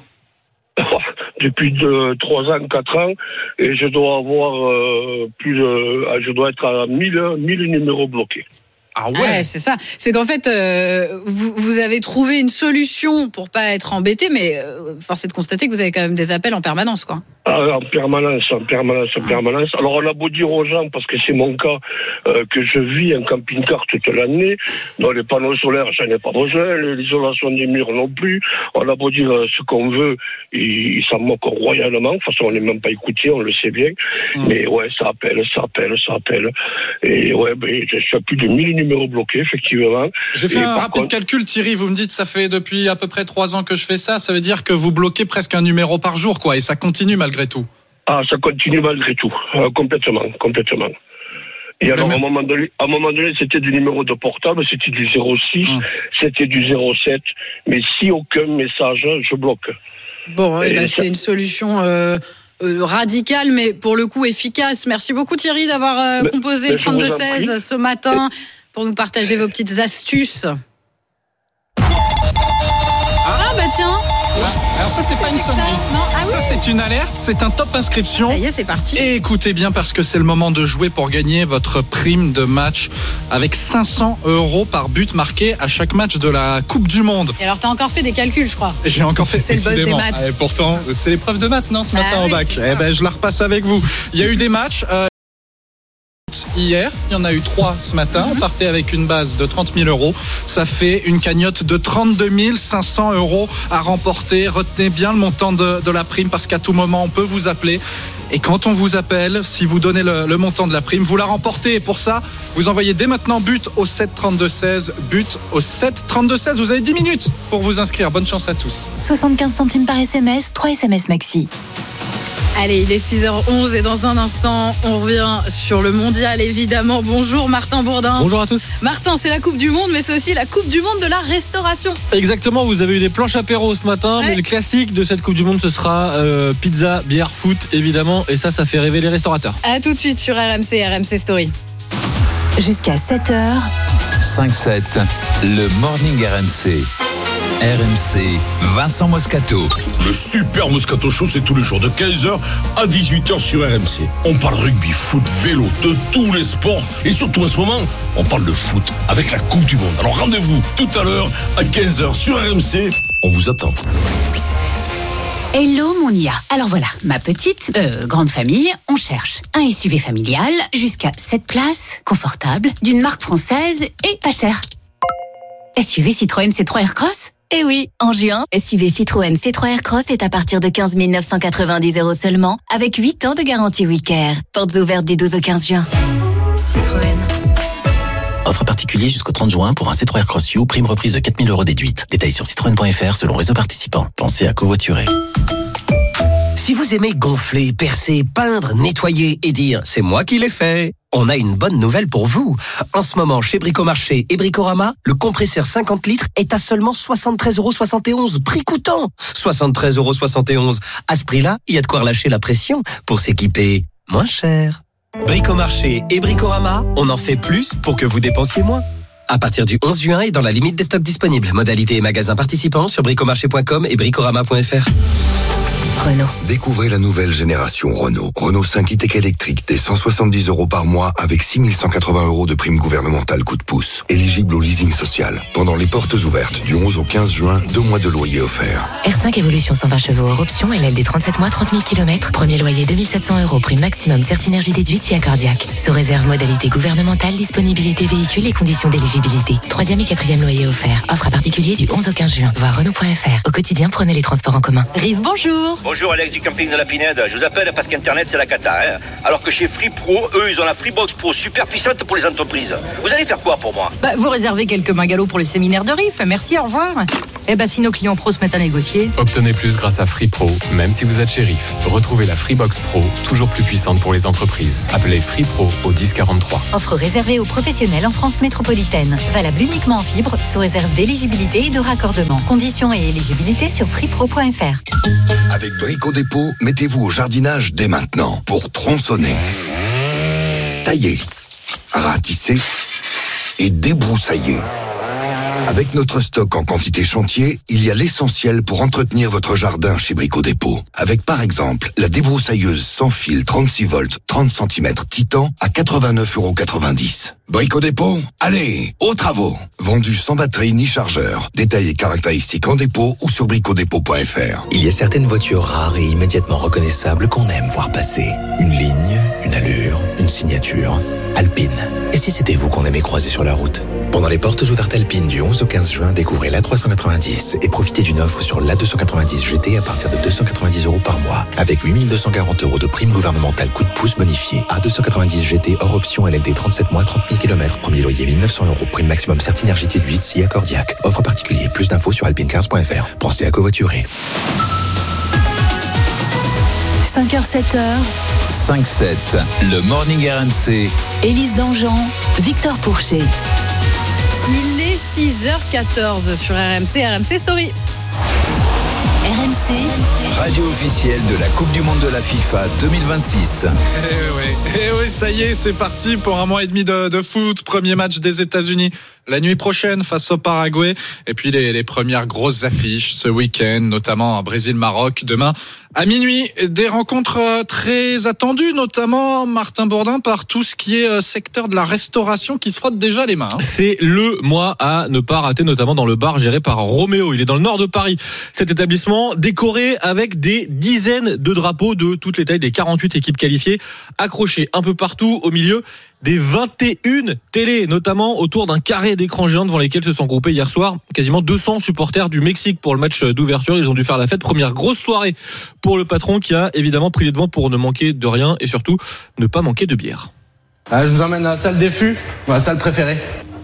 Depuis de, trois ans, quatre ans, et je dois avoir euh, plus de, je dois être à mille, mille numéros bloqués. Ah ouais, ah ouais c'est ça. C'est qu'en fait, euh, vous, vous avez trouvé une solution pour pas être embêté, mais euh, force est de constater que vous avez quand même des appels en permanence, quoi. Ah, en permanence, en permanence, en permanence. Alors on a beau dire aux gens, parce que c'est mon cas, euh, que je vis en camping-car toute l'année, dans les panneaux solaires, j'en ai pas besoin, l'isolation des murs non plus. On a beau dire ce qu'on veut, ils, ils s'en moquent royalement. De toute façon, on n'est même pas écouté, on le sait bien. Mmh. Mais ouais, ça appelle, ça appelle, ça appelle. Et ouais, ben, je suis à plus de mille numéros bloqués, effectivement. J'ai fait Et un rapide contre... calcul, Thierry. Vous me dites, ça fait depuis à peu près trois ans que je fais ça. Ça veut dire que vous bloquez presque un numéro par jour, quoi. Et ça continue malgré tout. Ah, ça continue malgré tout, euh, complètement, complètement. Et alors, mais... à un moment donné, à un moment donné, c'était du numéro de portable, c'était du zéro six, hum. c'était du zéro sept, mais si aucun message, je bloque. Bon, eh ben, ça... c'est une solution euh, euh, radicale, mais pour le coup efficace. Merci beaucoup Thierry d'avoir euh, mais, composé mais le trente-deux seize ce matin et... pour nous partager vos petites astuces. Ah, ah bah tiens. Alors ça, c'est pas une sonnerie. Ah oui. Ça, c'est une alerte, c'est un top inscription. Ça y est, c'est parti. Et écoutez bien parce que c'est le moment de jouer pour gagner votre prime de match avec cinq cents euros par but marqué à chaque match de la Coupe du Monde. Et alors, t'as encore fait des calculs, je crois. J'ai encore fait. C'est le boss des maths. Ah, et pourtant, c'est l'épreuve de maths, non, ce matin ah, au oui, bac. Eh ben, je la repasse avec vous. Il y a eu des matchs. Euh, Hier, il y en a eu trois ce matin. Mm-hmm. On partait avec une base de trente mille euros. Ça fait une cagnotte de trente-deux mille cinq cents euros à remporter. Retenez bien le montant de, de la prime parce qu'à tout moment, on peut vous appeler. Et quand on vous appelle, si vous donnez le, le montant de la prime, vous la remportez. Et pour ça, vous envoyez dès maintenant but au sept trente-deux seize. But au sept trente-deux seize. Vous avez dix minutes pour vous inscrire. Bonne chance à tous. soixante-quinze centimes par S M S, trois S M S maxi. Allez, il est six heures onze et dans un instant, on revient sur le mondial évidemment. Bonjour Martin Bourdin. Bonjour à tous. Martin, c'est la Coupe du Monde, mais c'est aussi la Coupe du Monde de la restauration. Exactement, vous avez eu des planches apéro ce matin, ouais. Mais le classique de cette Coupe du Monde, ce sera euh, pizza, bière, foot évidemment. Et ça, ça fait rêver les restaurateurs. A tout de suite sur R M C, R M C Story. Jusqu'à sept heures. cinq sept, le Morning R M C. R M C, Vincent Moscato. Le super Moscato Show, c'est tous les jours de quinze heures à dix-huit heures sur R M C. On parle rugby, foot, vélo, de tous les sports. Et surtout en ce moment, on parle de foot avec la Coupe du Monde. Alors rendez-vous tout à l'heure à quinze heures sur R M C. On vous attend. Hello mon I A. Alors voilà, ma petite, euh, grande famille, on cherche un S U V familial jusqu'à sept places, confortable, d'une marque française et pas cher. S U V Citroën C trois Aircross ? Eh oui, en juin, S U V Citroën C trois Aircross est à partir de quinze mille neuf cent quatre-vingt-dix euros seulement, avec huit ans de garantie WeCare. Portes ouvertes du douze au quinze juin. Citroën. Offre particulier jusqu'au trente juin pour un C trois Aircross U, prime reprise de quatre mille euros déduite. Détails sur citroën point f r selon réseau participant. Pensez à covoiturer. Si vous aimez gonfler, percer, peindre, nettoyer et dire « c'est moi qui l'ai fait », on a une bonne nouvelle pour vous. En ce moment, chez Bricomarché et Bricorama, le compresseur cinquante litres est à seulement soixante-treize euros soixante et onze, prix coûtant. soixante-treize euros soixante et onze. À ce prix-là, il y a de quoi relâcher la pression pour s'équiper moins cher. Bricomarché et Bricorama, on en fait plus pour que vous dépensiez moins. À partir du onze juin et dans la limite des stocks disponibles. Modalités et magasins participants sur bricomarché point com et bricorama point f r. Renault. Découvrez la nouvelle génération Renault. Renault cinq e-Tech électrique dès cent soixante-dix euros par mois avec six mille cent quatre-vingts euros de prime gouvernementale coup de pouce. Éligible au leasing social. Pendant les portes ouvertes du onze au quinze juin, deux mois de loyer offerts. R cinq Evolution cent vingt chevaux hors option, L L D trente-sept mois, trente mille kilomètres. Premier loyer deux mille sept cents euros, prime maximum Certinergie déduite si accordiaque. Sous réserve modalité gouvernementale, disponibilité véhicule et conditions d'éligibilité. Troisième et quatrième loyer offert. Offre à particulier du onze au quinze juin. Voir Renault point F R. Au quotidien, prenez les transports en commun. Rive, bonjour. Bonjour Alex du camping de la Pinède. Je vous appelle parce qu'Internet c'est la cata. Hein. Alors que chez Free Pro, eux, ils ont la Freebox Pro super puissante pour les entreprises. Vous allez faire quoi pour moi? Bah, vous réservez quelques bungalows pour le séminaire de Rive. Merci, au revoir. Eh ben, si nos clients pros se mettent à négocier. Obtenez plus grâce à Free Pro, même si vous êtes chez Rive. Retrouvez la Freebox Pro, toujours plus puissante pour les entreprises. Appelez Free Pro au dix quarante-trois. Offre réservée aux professionnels en France métropolitaine. Valable uniquement en fibre, sous réserve d'éligibilité et de raccordement. Conditions et éligibilité sur freepro point F R. Avec Brico Dépôt, mettez-vous au jardinage dès maintenant pour tronçonner, tailler, ratisser et débroussailler. Avec notre stock en quantité chantier, il y a l'essentiel pour entretenir votre jardin chez Brico Dépôt. Avec par exemple la débroussailleuse sans fil trente-six volts, trente centimètres Titan à quatre-vingt-neuf euros quatre-vingt-dix. Brico Dépôt, allez, aux travaux. Vendu sans batterie ni chargeur. Détails et caractéristiques en dépôt ou sur brico dépôt point F R. Il y a certaines voitures rares et immédiatement reconnaissables qu'on aime voir passer. Une ligne, une allure, une signature. Alpine. Et si c'était vous qu'on aimait croiser sur la route? Pendant les portes ouvertes Alpine du onze au quinze juin, découvrez l'A trois cent quatre-vingt-dix et profitez d'une offre sur l'A deux cent quatre-vingt-dix G T à partir de deux cent quatre-vingt-dix euros par mois. Avec huit mille deux cent quarante euros de prime gouvernementale coup de pouce bonifié. A deux cent quatre-vingt-dix G T hors option L L D trente-sept mois, trente mille kilomètres. Premier loyer mille neuf cents euros. Prime maximum Certinergie déduite si accordiaque. Offre particulier. Plus d'infos sur alpine cars point F R. Pensez à covoiturer. cinq heures sept heures. cinq sept, le Morning R M C. Élise Dangean, Victor Pourchet. Il est six heures quatorze sur R M C, R M C Story. R M C. Radio officielle de la Coupe du Monde de la FIFA deux mille vingt-six. Eh oui, eh oui, ça y est, c'est parti pour un mois et demi de, de foot. Premier match des États-Unis la nuit prochaine face au Paraguay. Et puis les, les premières grosses affiches ce week-end, notamment Brésil-Maroc demain à minuit. Des rencontres très attendues, notamment Martin Bourdin par tout ce qui est secteur de la restauration qui se frotte déjà les mains. C'est le mois à ne pas rater, notamment dans le bar géré par Roméo. Il est dans le nord de Paris. Cet établissement décoré avec des dizaines de drapeaux de toutes les tailles, des quarante-huit équipes qualifiées, accrochés un peu partout au milieu des vingt et une télés, notamment autour d'un carré d'écran géant devant lesquels se sont groupés hier soir quasiment deux cents supporters du Mexique pour le match d'ouverture. Ils ont dû faire la fête. Première grosse soirée pour le patron qui a évidemment pris les devants pour ne manquer de rien et surtout ne pas manquer de bière. Ah, je vous emmène à la salle des fûts, ma salle préférée.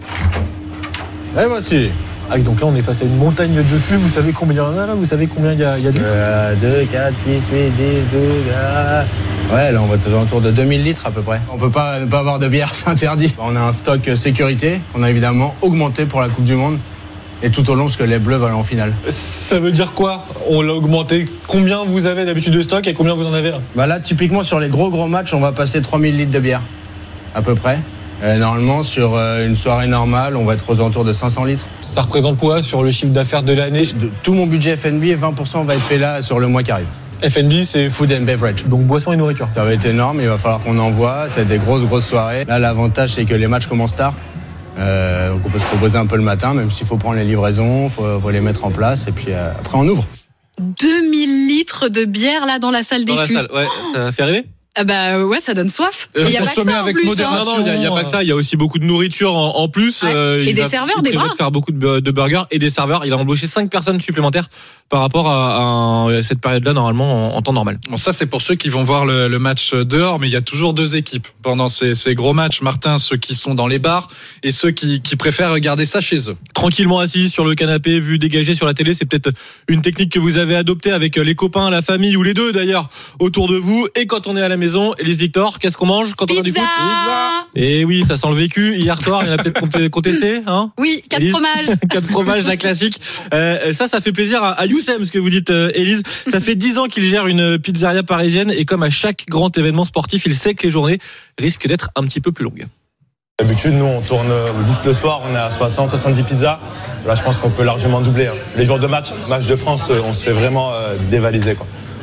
Et voici. Ah oui, donc là on est face à une montagne de fûts. Vous savez combien il y en a là? Vous savez combien il y a, il y a de litres? euh, deux, quatre, six, huit, dix, douze. Euh... Ouais, là on va être autour de deux mille litres à peu près. On peut pas ne pas avoir de bière, c'est interdit. On a un stock sécurité qu'on a évidemment augmenté pour la Coupe du Monde. Et tout au long, parce que les Bleus vont aller en finale. Ça veut dire quoi? On l'a augmenté. Combien vous avez d'habitude de stock et combien vous en avez là? Bah là, typiquement sur les gros gros matchs, on va passer trois mille litres de bière, à peu près. Et normalement, sur une soirée normale, on va être aux alentours de cinq cents litres. Ça représente quoi sur le chiffre d'affaires de l'année? De tout mon budget F N B, vingt pour cent va être fait là sur le mois qui arrive. F N B, c'est Food and Beverage. Donc boisson et nourriture. Ça va être énorme, il va falloir qu'on envoie. C'est des grosses grosses soirées. Là, l'avantage, c'est que les matchs commencent tard. Euh, donc on peut se proposer un peu le matin, même s'il faut prendre les livraisons, il faut, faut les mettre en place et puis euh, après on ouvre. deux mille litres de bière là dans la salle des fûts. Ouais, ça fait rêver. Ah bah ouais, ça donne soif. Il y a pas que ça en avec plus. modération. Non, non, il n'y a, a pas que ça. Il y a aussi beaucoup de nourriture en, en plus. Ouais. Euh, et il des va, serveurs, il des bras. faire beaucoup de, de burgers et des serveurs. Il a embauché cinq personnes supplémentaires par rapport à, à, un, à cette période-là, normalement, en, en temps normal. Bon, ça, c'est pour ceux qui vont voir le, le match dehors, mais il y a toujours deux équipes pendant ces, ces gros matchs. Martin, ceux qui sont dans les bars et ceux qui, qui préfèrent regarder ça chez eux. Tranquillement assis sur le canapé, vue dégagée sur la télé. C'est peut-être une technique que vous avez adoptée avec les copains, la famille ou les deux d'ailleurs autour de vous. Et quand on est à la maison, Élise Victor, qu'est-ce qu'on mange quand Pizza. on a du foot? Pizza. Et oui, ça sent le vécu. Hier soir, il y en a peut-être contesté, hein? Oui, quatre Élise fromages. Quatre fromages, la classique. Euh, ça, ça fait plaisir à, à Youssem, ce que vous dites, euh, Élise. Ça fait dix ans qu'il gère une pizzeria parisienne et comme à chaque grand événement sportif, il sait que les journées risquent d'être un petit peu plus longues. D'habitude, nous, on tourne juste le soir, on est à soixante, soixante-dix pizzas. Là, je pense qu'on peut largement doubler. Les jours de match, match de France, on se fait vraiment euh, dévaliser, quoi.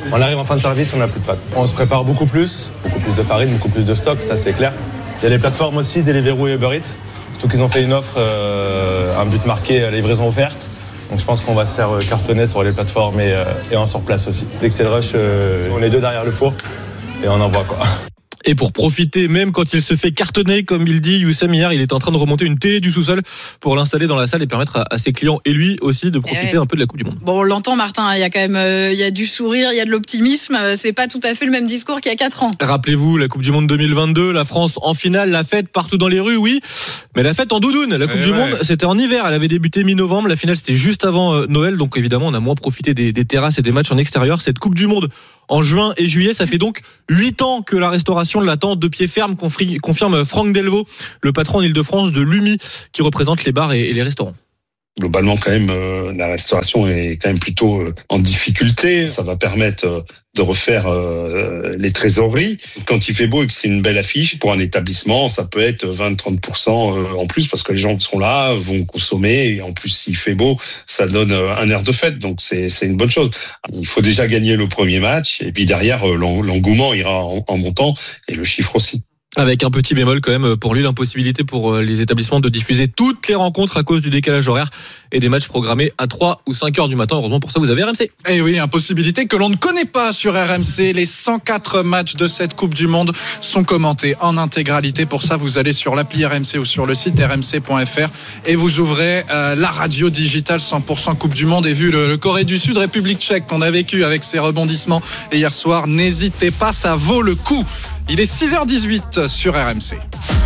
On arrive en fin de service, on n'a plus de pâtes. On se prépare beaucoup plus, beaucoup plus de farine, beaucoup plus de stock, ça c'est clair. Il y a les plateformes aussi, Deliveroo et Uber Eats. Surtout qu'ils ont fait une offre, euh, un but marqué, livraison offerte. Donc je pense qu'on va se faire cartonner sur les plateformes et, euh, et en sur place aussi. Dès que c'est le rush, euh, on est deux derrière le four et on envoie quoi. Et pour profiter, même quand il se fait cartonner, comme il dit Youssem hier, il est en train de remonter une télé du sous-sol pour l'installer dans la salle et permettre à, à ses clients et lui aussi de profiter ouais. un peu de la Coupe du Monde. Bon, on l'entend Martin, il y a quand même euh, il y a du sourire, il y a de l'optimisme, c'est pas tout à fait le même discours qu'il y a quatre ans. Rappelez-vous, la Coupe du Monde deux mille vingt-deux, la France en finale, la fête partout dans les rues, oui, mais la fête en doudoune. La Coupe ouais, du ouais. Monde, c'était en hiver, elle avait débuté mi-novembre, la finale c'était juste avant euh, Noël, donc évidemment on a moins profité des, des terrasses et des matchs en extérieur. Cette Coupe du Monde en juin et juillet, ça fait donc huit ans que la restauration l'attend de pied ferme, confirme Franck Delvaux, le patron en Ile-de-France de l'U M I, qui représente les bars et les restaurants. Globalement, quand même, euh, la restauration est quand même plutôt euh, en difficulté. Ça va permettre euh, de refaire euh, les trésoreries. Quand il fait beau et que c'est une belle affiche, pour un établissement, ça peut être vingt à trente pour cent euh, en plus parce que les gens seront là, vont consommer. Et en plus, s'il fait beau, ça donne euh, un air de fête. Donc, c'est, c'est une bonne chose. Il faut déjà gagner le premier match. Et puis derrière, euh, l'engouement ira en, en montant et le chiffre aussi. Avec un petit bémol quand même pour lui, l'impossibilité pour les établissements de diffuser toutes les rencontres à cause du décalage horaire et des matchs programmés à trois ou cinq heures du matin. Heureusement pour ça, vous avez R M C. Et oui, impossibilité que l'on ne connaît pas sur R M C. Les cent quatre matchs de cette Coupe du Monde sont commentés en intégralité. Pour ça, vous allez sur l'appli R M C ou sur le site r m c point f r et vous ouvrez euh, la radio digitale cent pour cent Coupe du Monde. Et vu le, le Corée du Sud, République tchèque qu'on a vécu avec ses rebondissements et hier soir, n'hésitez pas, ça vaut le coup. Il est six heures dix-huit sur R M C. Vous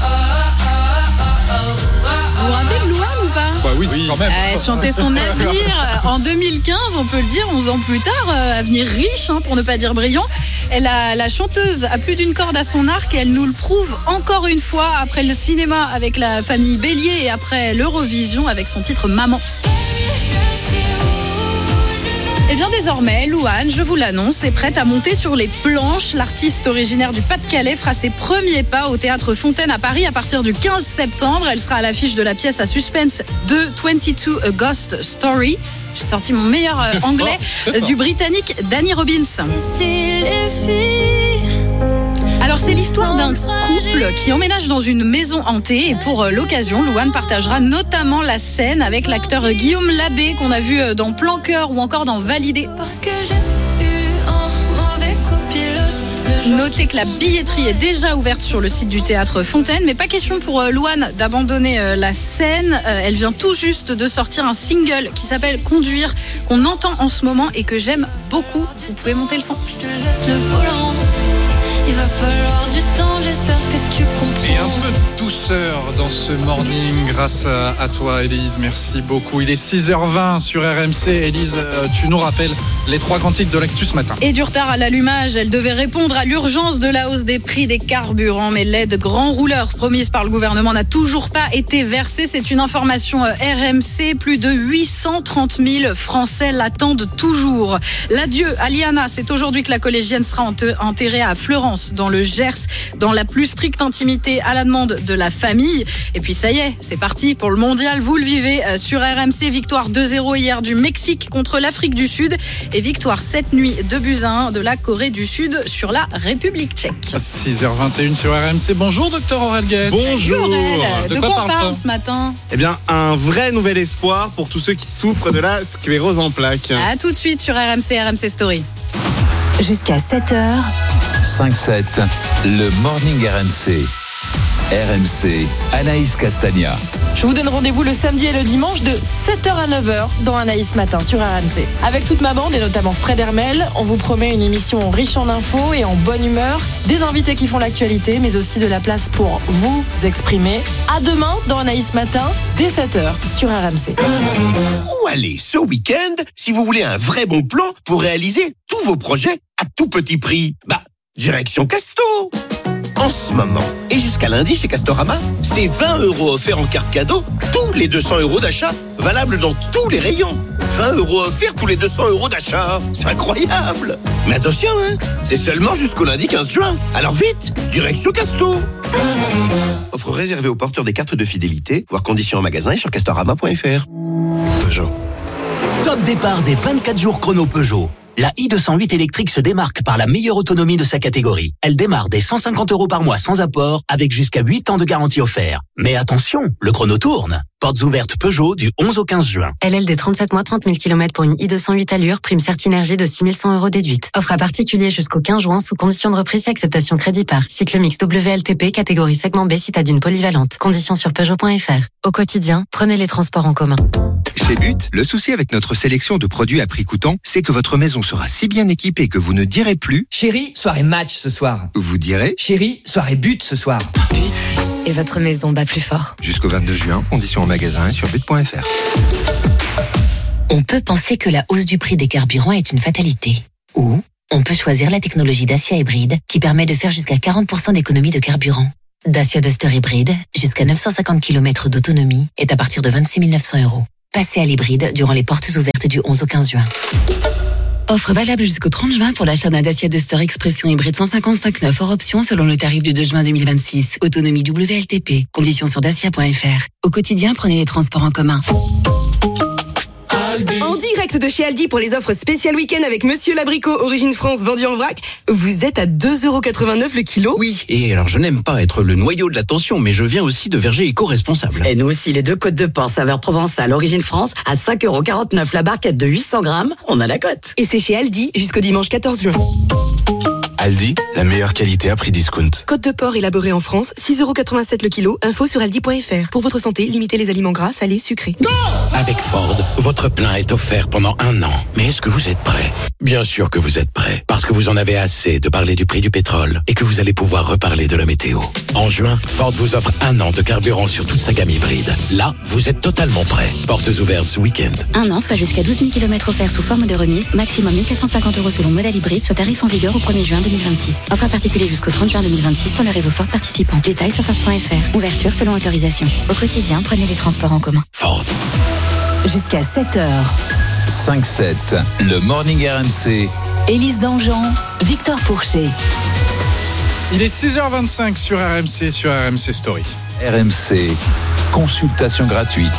vous rappelez de Louane ou pas ? Bah oui, oui, quand même. Elle chantait son avenir en deux mille quinze, on peut le dire, onze ans plus tard, avenir riche, hein, pour ne pas dire brillant. Elle a, la chanteuse a plus d'une corde à son arc et elle nous le prouve encore une fois après le cinéma avec la famille Bélier et après l'Eurovision avec son titre Maman. Et bien désormais, Louane, je vous l'annonce, est prête à monter sur les planches. L'artiste originaire du Pas-de-Calais fera ses premiers pas au Théâtre Fontaine à Paris à partir du quinze septembre. Elle sera à l'affiche de la pièce à suspense de vingt-deux A Ghost Story. J'ai sorti mon meilleur euh, anglais euh, du Britannique Danny Robbins. Alors c'est l'histoire d'un couple qui emménage dans une maison hantée et pour l'occasion, Louane partagera notamment la scène avec l'acteur Guillaume Labbé qu'on a vu dans Plan Cœur ou encore dans Validé. Parce que j'ai eu un mauvais copilote. Notez que la billetterie est déjà ouverte sur le site du Théâtre Fontaine, mais pas question pour Louane d'abandonner la scène. Elle vient tout juste de sortir un single qui s'appelle Conduire, qu'on entend en ce moment et que j'aime beaucoup. Vous pouvez monter le son. Je te laisse le volant. Il va falloir du temps, j'espère que tu comprends. Et un peu de douceur dans ce morning grâce à, à toi, Élise. Merci beaucoup. Il est six heures vingt sur R M C. Élise, tu nous rappelles les trois grands titres de l'actu ce matin. Et du retard à l'allumage. Elle devait répondre à l'urgence de la hausse des prix des carburants. Mais l'aide grand rouleur promise par le gouvernement n'a toujours pas été versée. C'est une information R M C. Plus de huit cent trente mille Français l'attendent toujours. L'adieu à Liana. C'est aujourd'hui que la collégienne sera enterrée à Fleurance, dans le Gers, dans la plus stricte intimité à la demande de la famille. Et puis ça y est, c'est parti pour le mondial. Vous le vivez sur R M C. Victoire deux zéro hier du Mexique contre l'Afrique du Sud et victoire cette nuit deux buts à un de la Corée du Sud sur la République tchèque. six heures vingt et une sur R M C. Bonjour docteur Aurel Guet. Bonjour. Aurel, de, de quoi, quoi on parle ce matin ? Eh bien, un vrai nouvel espoir pour tous ceux qui souffrent de la sclérose en plaques. À tout de suite sur R M C, R M C Story. Jusqu'à sept heures. cinq sept, le Morning R M C. R M C, Anaïs Castagna. Je vous donne rendez-vous le samedi et le dimanche de sept heures à neuf heures dans Anaïs Matin sur R M C. Avec toute ma bande et notamment Fred Hermel, on vous promet une émission riche en infos et en bonne humeur, des invités qui font l'actualité, mais aussi de la place pour vous exprimer. À demain dans Anaïs Matin, dès sept heures sur R M C. Où aller ce week-end si vous voulez un vrai bon plan pour réaliser tous vos projets à tout petit prix? Bah, direction Casto. En ce moment, et jusqu'à lundi chez Castorama, c'est vingt euros offerts en carte cadeau, tous les deux cents euros d'achat, valable dans tous les rayons. vingt euros offerts tous les deux cents euros d'achat. C'est incroyable. Mais attention, hein, c'est seulement jusqu'au lundi quinze juin. Alors vite, direction Casto. Offre réservée aux porteurs des cartes de fidélité, voire conditions en magasin et sur castorama point f r. Peugeot. Top départ des vingt-quatre jours chrono Peugeot. La i deux cent huit électrique se démarque par la meilleure autonomie de sa catégorie. Elle démarre dès cent cinquante euros par mois sans apport, avec jusqu'à huit ans de garantie offert. Mais attention, le chrono tourne. Portes ouvertes Peugeot du onze au quinze juin. L L D trente-sept mois, trente mille kilomètres pour une i deux cent huit allure, prime Certinergie de six mille cent euros déduite. Offre à particulier jusqu'au quinze juin sous condition de reprise et acceptation crédit par. Cycle mix W L T P, catégorie segment B, citadine polyvalente. Conditions sur Peugeot point F R. Au quotidien, prenez les transports en commun. Chez But, le souci avec notre sélection de produits à prix coûtant, c'est que votre maison sera si bien équipée que vous ne direz plus « Chérie, soirée match ce soir ». Vous direz « Chérie, soirée but ce soir ». But. Et votre maison bat plus fort. Jusqu'au vingt-deux juin, conditions en magasin et sur but point F R. On peut penser que la hausse du prix des carburants est une fatalité. Ou on peut choisir la technologie Dacia hybride qui permet de faire jusqu'à quarante pour cent d'économie de carburant. Dacia Duster hybride, jusqu'à neuf cent cinquante kilomètres d'autonomie, est à partir de vingt-six mille neuf cents euros. Passez à l'hybride durant les portes ouvertes du onze au quinze juin. Offre valable jusqu'au trente juin pour l'achat d'un Dacia Duster Expression hybride cent cinquante-cinq neuf hors option selon le tarif du deux juin deux mille vingt-six. Autonomie W L T P. Conditions sur dacia point F R. Au quotidien, prenez les transports en commun. En direct de chez Aldi pour les offres spéciales week-end avec Monsieur Labricot, origine France, vendu en vrac. Vous êtes à deux euros quatre-vingt-neuf le kilo. Oui, et alors je n'aime pas être le noyau de l'attention, mais je viens aussi de Verger éco-responsable. Et nous aussi, les deux côtes de porc saveur provençale, origine France, à cinq euros quarante-neuf la barquette de huit cents grammes. On a la cote. Et c'est chez Aldi jusqu'au dimanche quatorze juin. Aldi, la meilleure qualité à prix discount. Côte de porc élaborée en France, six euros quatre-vingt-sept le kilo. Info sur aldi point F R. Pour votre santé, limitez les aliments gras, salés, sucrés. Go! Avec Ford, votre plein est offert pendant un an. Mais est-ce que vous êtes prêt? Bien sûr que vous êtes prêt, parce que vous en avez assez de parler du prix du pétrole et que vous allez pouvoir reparler de la météo. En juin, Ford vous offre un an de carburant sur toute sa gamme hybride. Là, vous êtes totalement prêt. Portes ouvertes ce week-end. Un an, soit jusqu'à douze mille kilomètres offerts sous forme de remise, maximum mille quatre cent cinquante euros selon modèle hybride, soit tarif en vigueur au premier juin deux mille vingt-six. Offre à particulier jusqu'au trente juin deux mille vingt-six dans le réseau Ford participant. Détails sur Ford point F R. Ouverture selon autorisation. Au quotidien, prenez les transports en commun. Ford. Jusqu'à sept heures. cinq sept, le Morning R M C. Élise Dangean, Victor Pourchet. Il est six heures vingt-cinq sur R M C, sur R M C Story. R M C, consultation gratuite.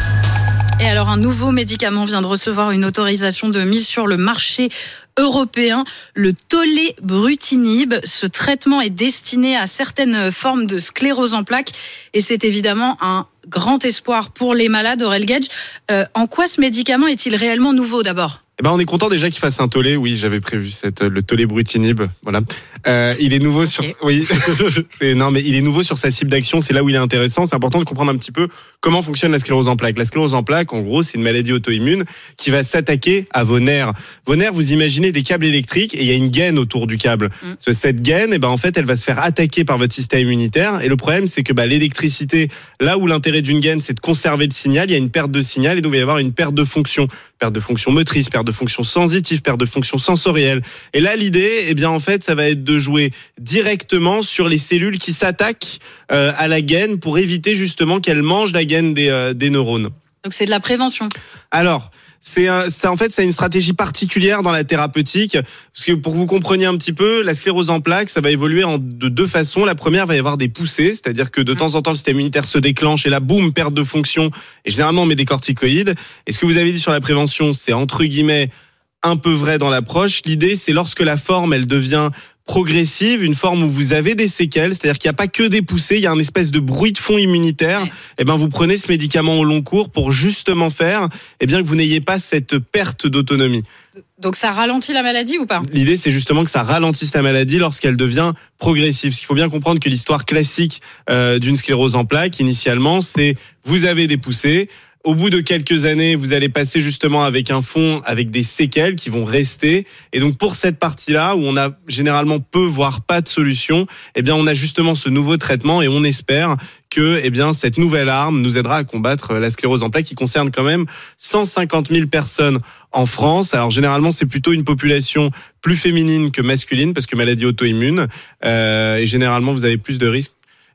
Et alors, un nouveau médicament vient de recevoir une autorisation de mise sur le marché européen, le tolebrutinib. Ce traitement est destiné à certaines formes de sclérose en plaques et c'est évidemment un grand espoir pour les malades. Aurel Gage, euh, en quoi ce médicament est-il réellement nouveau d'abord ? Eh ben, on est content déjà qu'il fasse un tollé. Oui, j'avais prévu cette, le tolebrutinib. Voilà. Euh, il est nouveau okay. sur, oui. Et non, mais il est nouveau sur sa cible d'action. C'est là où il est intéressant. C'est important de comprendre un petit peu comment fonctionne la sclérose en plaques. La sclérose en plaques, en gros, c'est une maladie auto-immune qui va s'attaquer à vos nerfs. Vos nerfs, vous imaginez des câbles électriques et il y a une gaine autour du câble. Mm. Cette gaine, eh ben, en fait, elle va se faire attaquer par votre système immunitaire. Et le problème, c'est que, bah, l'électricité, là où l'intérêt d'une gaine, c'est de conserver le signal, il y a une perte de signal et donc il va y avoir une perte de fonction. Perte de fonction motrice, perte de fonction sensitive, perte de fonction sensorielle. Et là, l'idée, eh bien, en fait, ça va être de jouer directement sur les cellules qui s'attaquent euh, à la gaine pour éviter justement qu'elles mangent la gaine des, euh, des neurones. Donc, c'est de la prévention. Alors, c'est, un, c'est en fait, c'est une stratégie particulière dans la thérapeutique. Parce que pour que vous compreniez un petit peu, la sclérose en plaques, ça va évoluer en, de deux façons. La première, va y avoir des poussées, c'est-à-dire que de mmh. temps en temps, le système immunitaire se déclenche et là, boum, perte de fonction. Et généralement, on met des corticoïdes. Et ce que vous avez dit sur la prévention, c'est entre guillemets un peu vrai dans l'approche. L'idée, c'est lorsque la forme, elle devient progressive, une forme où vous avez des séquelles, c'est-à-dire qu'il n'y a pas que des poussées, il y a un espèce de bruit de fond immunitaire, ouais. Et ben vous prenez ce médicament au long cours pour justement faire, eh bien que vous n'ayez pas cette perte d'autonomie. Donc ça ralentit la maladie ou pas ? L'idée, c'est justement que ça ralentisse la maladie lorsqu'elle devient progressive. Parce qu'il faut bien comprendre que l'histoire classique euh, d'une sclérose en plaques, initialement, c'est vous avez des poussées. Au bout de quelques années, vous allez passer justement avec un fond avec des séquelles qui vont rester. Et donc pour cette partie-là, où on a généralement peu, voire pas de solution, eh bien on a justement ce nouveau traitement et on espère que eh bien cette nouvelle arme nous aidera à combattre la sclérose en plaques qui concerne quand même cent cinquante mille personnes en France. Alors généralement, c'est plutôt une population plus féminine que masculine parce que maladie auto-immune. Euh, et généralement, vous avez plus de risques.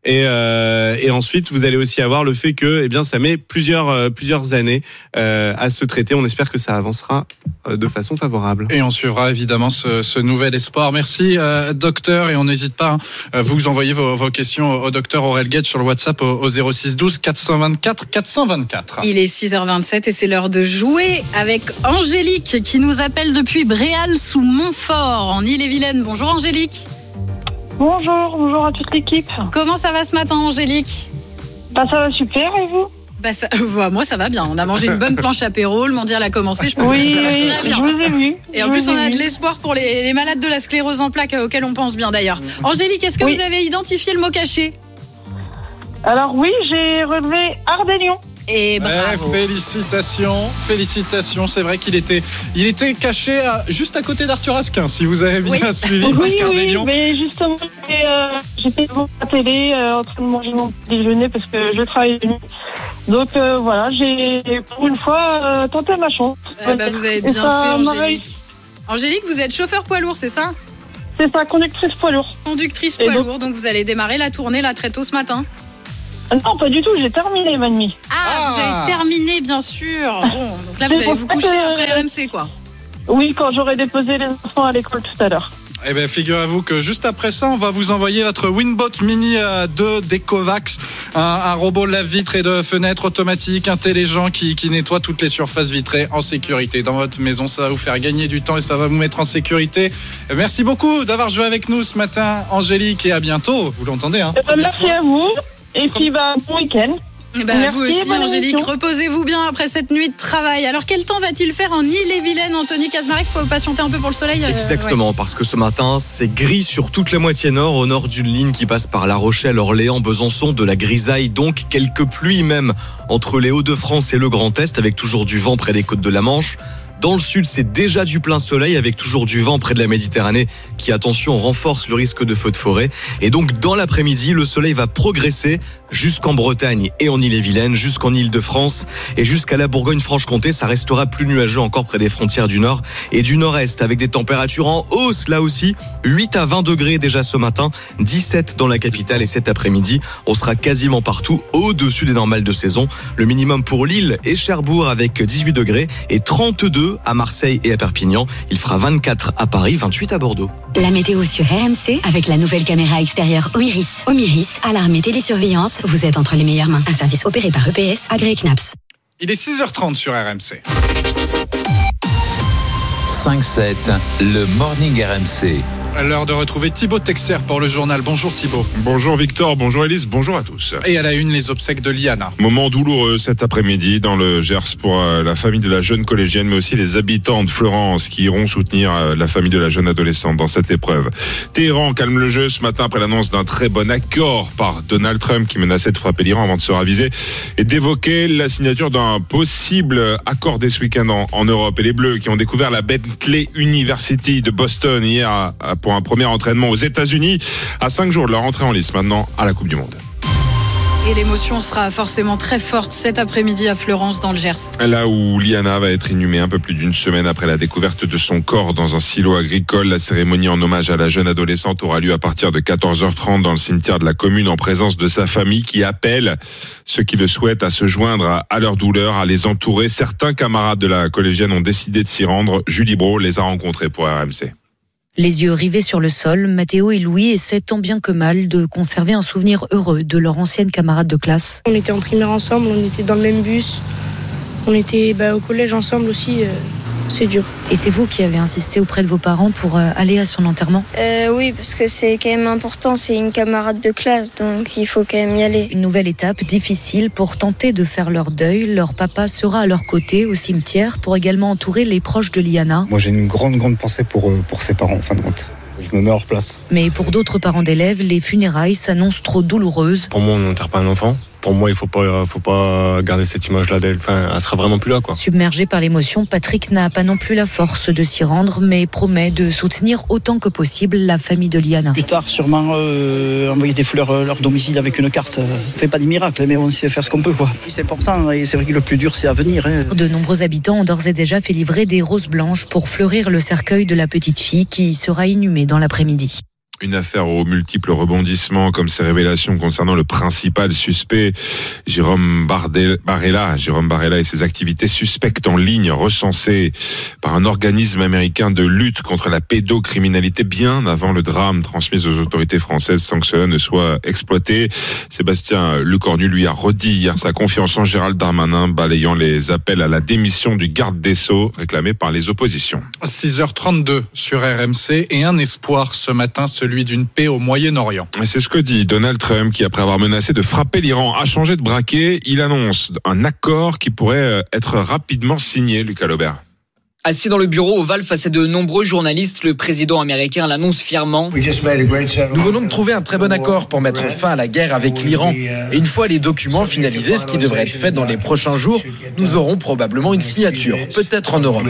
Et, euh, et ensuite, vous allez aussi avoir le fait que, eh bien, ça met plusieurs euh, plusieurs années euh, à se traiter. On espère que ça avancera euh, de façon favorable. Et on suivra évidemment ce, ce nouvel espoir. Merci, euh, docteur. Et on n'hésite pas, hein, vous envoyez vos, vos questions au, au docteur Aurel Guedj sur le WhatsApp au, au zéro six douze quatre cent vingt-quatre quatre cent vingt-quatre. Il est six heures vingt-sept et c'est l'heure de jouer avec Angélique qui nous appelle depuis Bréal sous Montfort en Ille-et-Vilaine. Bonjour Angélique. Bonjour, bonjour à toute l'équipe. Comment ça va ce matin, Angélique ? Bah ça va super, et vous ? Bah ça, bah moi ça va bien. On a mangé une bonne planche apéro, le mondial a commencé. Je pense oui, que ça va oui, très bien. Je vous ai vu. Et en je plus on a vu. de l'espoir pour les, les malades de la sclérose en plaques auxquels on pense bien d'ailleurs. Angélique, est-ce que oui. vous avez identifié le mot caché ? Alors oui, j'ai relevé Ardélion. Et bravo. Ouais, félicitations, félicitations. C'est vrai qu'il était, il était caché à, juste à côté d'Arthur Asquin, si vous avez bien oui. suivi. Oui, Pascal oui, Ardélion. mais justement, j'étais, euh, j'étais devant la télé euh, en train de manger mon déjeuner parce que je travaille de nuit. Donc euh, voilà, j'ai pour une fois euh, tenté ma chance. Eh ben, vous avez bien Et ça fait, m'a Angélique. Angélique, vous êtes chauffeur poids lourd, c'est ça ? C'est ça, conductrice poids lourd. Conductrice Et poids donc- lourd, donc vous allez démarrer la tournée là très tôt ce matin. Non, pas du tout, j'ai terminé ma nuit. Ah, vous avez terminé, bien sûr. Bon, donc là vous C'est allez pour vous ça coucher que- après R M C, quoi. Oui, quand j'aurai déposé les enfants à l'école tout à l'heure. Eh bien, figurez-vous que juste après ça, on va vous envoyer votre Winbot Mini euh, deux d'Ecovacs, un, un robot lave-vitres et de fenêtres automatique, intelligent, qui, qui nettoie toutes les surfaces vitrées en sécurité. Dans votre maison, ça va vous faire gagner du temps et ça va vous mettre en sécurité. Merci beaucoup d'avoir joué avec nous ce matin, Angélique, et à bientôt. Vous l'entendez, hein? Eh ben, merci à vous. Et puis, bah, bon week-end. Eh ben, Merci, vous aussi, bonne Angélique, émission. reposez-vous bien après cette nuit de travail. Alors, quel temps va-t-il faire en Ille-et-Vilaine, Anthony Kazmarek? Faut patienter un peu pour le soleil. euh, Exactement, ouais. parce que ce matin, c'est gris sur toute la moitié nord, au nord d'une ligne qui passe par La Rochelle, Orléans, Besançon, de la grisaille, donc quelques pluies même entre les Hauts-de-France et le Grand Est, avec toujours du vent près des côtes de la Manche. Dans le sud, c'est déjà du plein soleil avec toujours du vent près de la Méditerranée qui, attention, renforce le risque de feux de forêt. Et donc, dans l'après-midi, le soleil va progresser jusqu'en Bretagne et en Ille-et-Vilaine, jusqu'en Île-de-France et jusqu'à la Bourgogne-Franche-Comté. Ça restera plus nuageux encore près des frontières du nord et du nord-est avec des températures en hausse là aussi. huit à vingt degrés déjà ce matin, dix-sept dans la capitale et cet après-midi. On sera quasiment partout au-dessus des normales de saison. Le minimum pour Lille et Cherbourg avec dix-huit degrés et trente-deux à Marseille et à Perpignan. Il fera vingt-quatre à Paris, vingt-huit à Bordeaux. La météo sur R M C avec la nouvelle caméra extérieure Omiris. Omiris, alarme et télésurveillance, vous êtes entre les meilleures mains. Un service opéré par E P S, agréé C N A P S. Il est six heures trente sur R M C. cinq sept, le Morning R M C. L'heure de retrouver Thibaut Texer pour le journal. Bonjour Thibaut. Bonjour Victor, bonjour Elise, bonjour à tous. Et à la une, les obsèques de Liana. Moment douloureux cet après-midi dans le Gers pour la famille de la jeune collégienne, mais aussi les habitants de Florence qui iront soutenir la famille de la jeune adolescente dans cette épreuve. Téhéran calme le jeu ce matin après l'annonce d'un très bon accord par Donald Trump qui menaçait de frapper l'Iran avant de se raviser et d'évoquer la signature d'un possible accord dès ce week-end en, en Europe. Et les Bleus qui ont découvert la Bentley University de Boston hier à, à pour un premier entraînement aux États-Unis à cinq jours de leur entrée en lice maintenant à la Coupe du Monde. Et l'émotion sera forcément très forte cet après-midi à Fleurance dans le Gers. Là où Liana va être inhumée un peu plus d'une semaine après la découverte de son corps dans un silo agricole, la cérémonie en hommage à la jeune adolescente aura lieu à partir de quatorze heures trente dans le cimetière de la commune en présence de sa famille qui appelle ceux qui le souhaitent à se joindre à leur douleur, à les entourer. Certains camarades de la collégienne ont décidé de s'y rendre. Julie Brault les a rencontrés pour R M C. Les yeux rivés sur le sol, Mathéo et Louis essaient tant bien que mal de conserver un souvenir heureux de leur ancienne camarade de classe. On était en primaire ensemble, on était dans le même bus, on était bah, au collège ensemble aussi, euh, c'est dur. Et c'est vous qui avez insisté auprès de vos parents pour euh, aller à son enterrement ? euh, Oui, parce que c'est quand même important, c'est une camarade de classe, donc il faut quand même y aller. Une nouvelle étape difficile pour tenter de faire leur deuil. Leur papa sera à leur côté au cimetière pour également entourer les proches de Liana. Moi j'ai une grande grande pensée pour, pour ses parents en fin de compte. Je me mets hors place. Mais pour d'autres parents d'élèves, les funérailles s'annoncent trop douloureuses. Pour moi, on n'enterre pas un enfant. Pour moi, il faut pas, faut pas garder cette image-là d'elle. Enfin, elle sera vraiment plus là, quoi. Submergé par l'émotion, Patrick n'a pas non plus la force de s'y rendre, mais promet de soutenir autant que possible la famille de Liana. Plus tard, sûrement euh, envoyer des fleurs à leur domicile avec une carte. On fait pas des miracles, mais on sait faire ce qu'on peut, quoi. C'est important, et c'est vrai que le plus dur, c'est à venir. Hein. De nombreux habitants ont d'ores et déjà fait livrer des roses blanches pour fleurir le cercueil de la petite fille qui sera inhumée dans l'après-midi. Une affaire aux multiples rebondissements, comme ces révélations concernant le principal suspect, Jérôme Barella, Jérôme Barella et ses activités suspectes en ligne recensées par un organisme américain de lutte contre la pédocriminalité bien avant le drame transmis aux autorités françaises sans que cela ne soit exploité. Sébastien Lecornu lui a redit hier sa confiance en Gérald Darmanin, balayant les appels à la démission du garde des Sceaux réclamés par les oppositions. six heures trente-deux sur R M C et un espoir ce matin, celui d'une paix au Moyen-Orient. C'est ce que dit Donald Trump qui, après avoir menacé de frapper l'Iran, a changé de braquet. Il annonce un accord qui pourrait être rapidement signé, Lucas Laubert. Assis dans le bureau ovale face à de nombreux journalistes, le président américain l'annonce fièrement. Nous venons de trouver un très bon accord pour mettre fin à la guerre avec l'Iran. Et une fois les documents finalisés, ce qui devrait être fait dans les prochains jours, nous aurons probablement une signature, peut-être en Europe.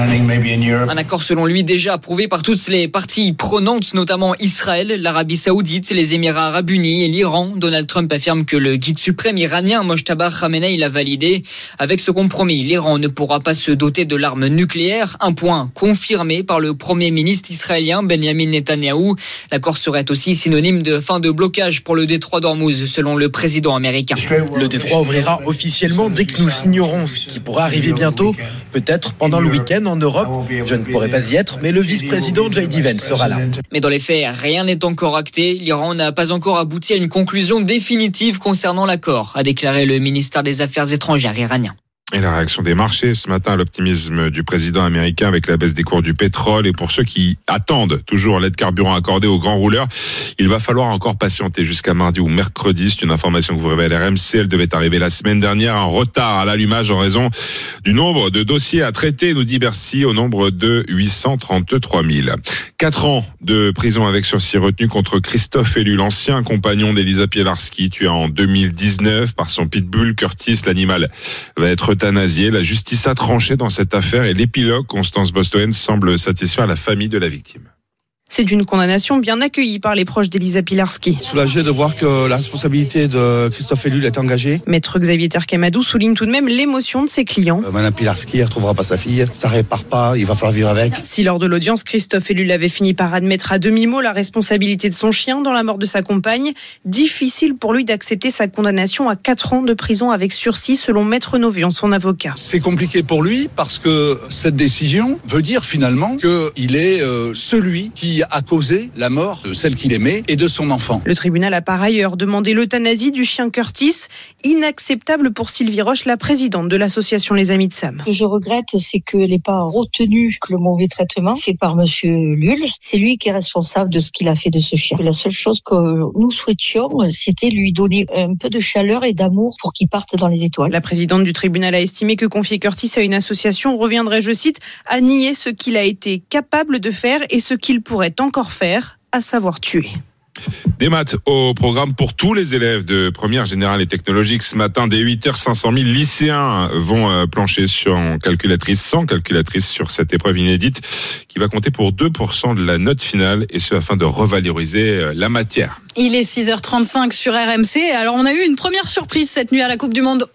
Un accord selon lui déjà approuvé par toutes les parties prenantes, notamment Israël, l'Arabie Saoudite, les Émirats Arabes Unis et l'Iran. Donald Trump affirme que le guide suprême iranien Mojtaba Khamenei l'a validé. Avec ce compromis, l'Iran ne pourra pas se doter de l'arme nucléaire. Un point confirmé par le Premier ministre israélien Benjamin Netanyahou. L'accord serait aussi synonyme de fin de blocage pour le détroit d'Ormuz, selon le président américain. Le détroit ouvrira officiellement dès que nous signerons, ce qui pourra arriver bientôt, peut-être pendant le week-end en Europe. Je ne pourrai pas y être, mais le vice-président J D Vance sera là. Mais dans les faits, rien n'est encore acté. L'Iran n'a pas encore abouti à une conclusion définitive concernant l'accord, a déclaré le ministère des Affaires étrangères iranien. Et la réaction des marchés ce matin à l'optimisme du président américain avec la baisse des cours du pétrole. Et pour ceux qui attendent toujours l'aide carburant accordée aux grands rouleurs, il va falloir encore patienter jusqu'à mardi ou mercredi. C'est une information que vous révèle R M C. Elle devait arriver la semaine dernière. Un retard à l'allumage en raison du nombre de dossiers à traiter, nous dit Bercy, au nombre de huit cent trente-trois mille. Quatre ans de prison avec sursis retenu contre Christophe Elu, l'ancien compagnon d'Elisa Pielarski, tué en deux mille dix-neuf par son pitbull Curtis. L'animal va être euthanasié. La justice a tranché dans cette affaire et l'épilogue, Constance Bostoen, semble satisfaire la famille de la victime. C'est une condamnation bien accueillie par les proches d'Elisa Pielarski. Soulagé de voir que la responsabilité de Christophe Elu est engagée. Maître Xavier Terkamadou souligne tout de même l'émotion de ses clients. Euh, Madame Pielarski ne retrouvera pas sa fille, ça répare pas, il va falloir vivre avec. Si lors de l'audience, Christophe Elu avait fini par admettre à demi-mot la responsabilité de son chien dans la mort de sa compagne, difficile pour lui d'accepter sa condamnation à quatre ans de prison avec sursis selon Maître Novion, son avocat. C'est compliqué pour lui parce que cette décision veut dire finalement qu'il est euh, celui qui a causé la mort de celle qu'il aimait et de son enfant. Le tribunal a par ailleurs demandé l'euthanasie du chien Curtis, inacceptable pour Sylvie Roche, la présidente de l'association Les Amis de Sam. Ce que je regrette, c'est qu'elle n'ait pas retenu le mauvais traitement fait par Monsieur Lull. C'est lui qui est responsable de ce qu'il a fait de ce chien. La seule chose que nous souhaitions, c'était lui donner un peu de chaleur et d'amour pour qu'il parte dans les étoiles. La présidente du tribunal a estimé que confier Curtis à une association reviendrait, je cite, à nier ce qu'il a été capable de faire et ce qu'il pourrait encore faire, à savoir tuer. Des maths au programme pour tous les élèves de première générale et technologique. Ce matin, dès huit heures, cinq cent mille lycéens vont plancher sur une calculatrice, sans calculatrice sur cette épreuve inédite qui va compter pour deux pour cent de la note finale, et ce afin de revaloriser la matière. Il est six heures trente-cinq sur R M C. Alors on a eu une première surprise cette nuit à la Coupe du Monde.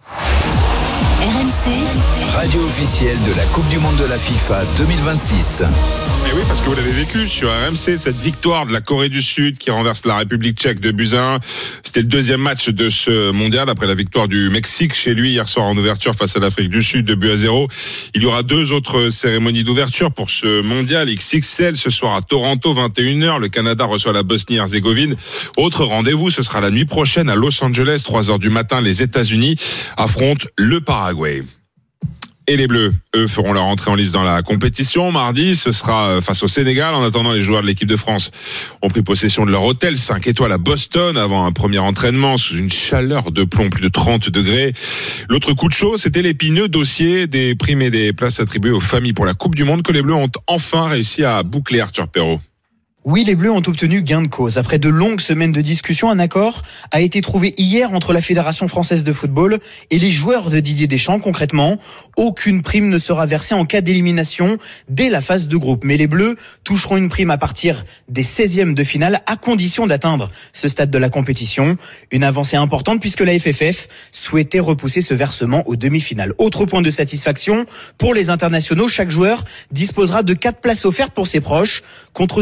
R M C, radio officielle de la Coupe du Monde de la FIFA deux mille vingt-six. Et oui, parce que vous l'avez vécu sur R M C, cette victoire de la Corée du Sud qui renverse la République tchèque de buts à un. C'était le deuxième match de ce mondial après la victoire du Mexique chez lui hier soir en ouverture face à l'Afrique du Sud de buts à zéro. Il y aura deux autres cérémonies d'ouverture pour ce mondial X X L ce soir à Toronto, vingt et une heures. Le Canada reçoit la Bosnie-Herzégovine. Autre rendez-vous, ce sera la nuit prochaine à Los Angeles, trois heures du matin. Les États-Unis affrontent le Paraguay. Et les Bleus, eux, feront leur entrée en lice dans la compétition. Mardi, ce sera face au Sénégal. En attendant, les joueurs de l'équipe de France ont pris possession de leur hôtel cinq étoiles à Boston avant un premier entraînement sous une chaleur de plomb, plus de trente degrés. L'autre coup de chaud, c'était l'épineux dossier des primes et des places attribuées aux familles pour la Coupe du Monde que les Bleus ont enfin réussi à boucler, Arthur Perrault. Oui, les Bleus ont obtenu gain de cause. Après de longues semaines de discussion, un accord a été trouvé hier entre la Fédération française de football et les joueurs de Didier Deschamps. Concrètement, aucune prime ne sera versée en cas d'élimination dès la phase de groupe. Mais les Bleus toucheront une prime à partir des seizièmes de finale à condition d'atteindre ce stade de la compétition. Une avancée importante puisque la F F F souhaitait repousser ce versement aux demi-finales. Autre point de satisfaction, pour les internationaux, chaque joueur disposera de quatre places offertes pour ses proches contre deux seulement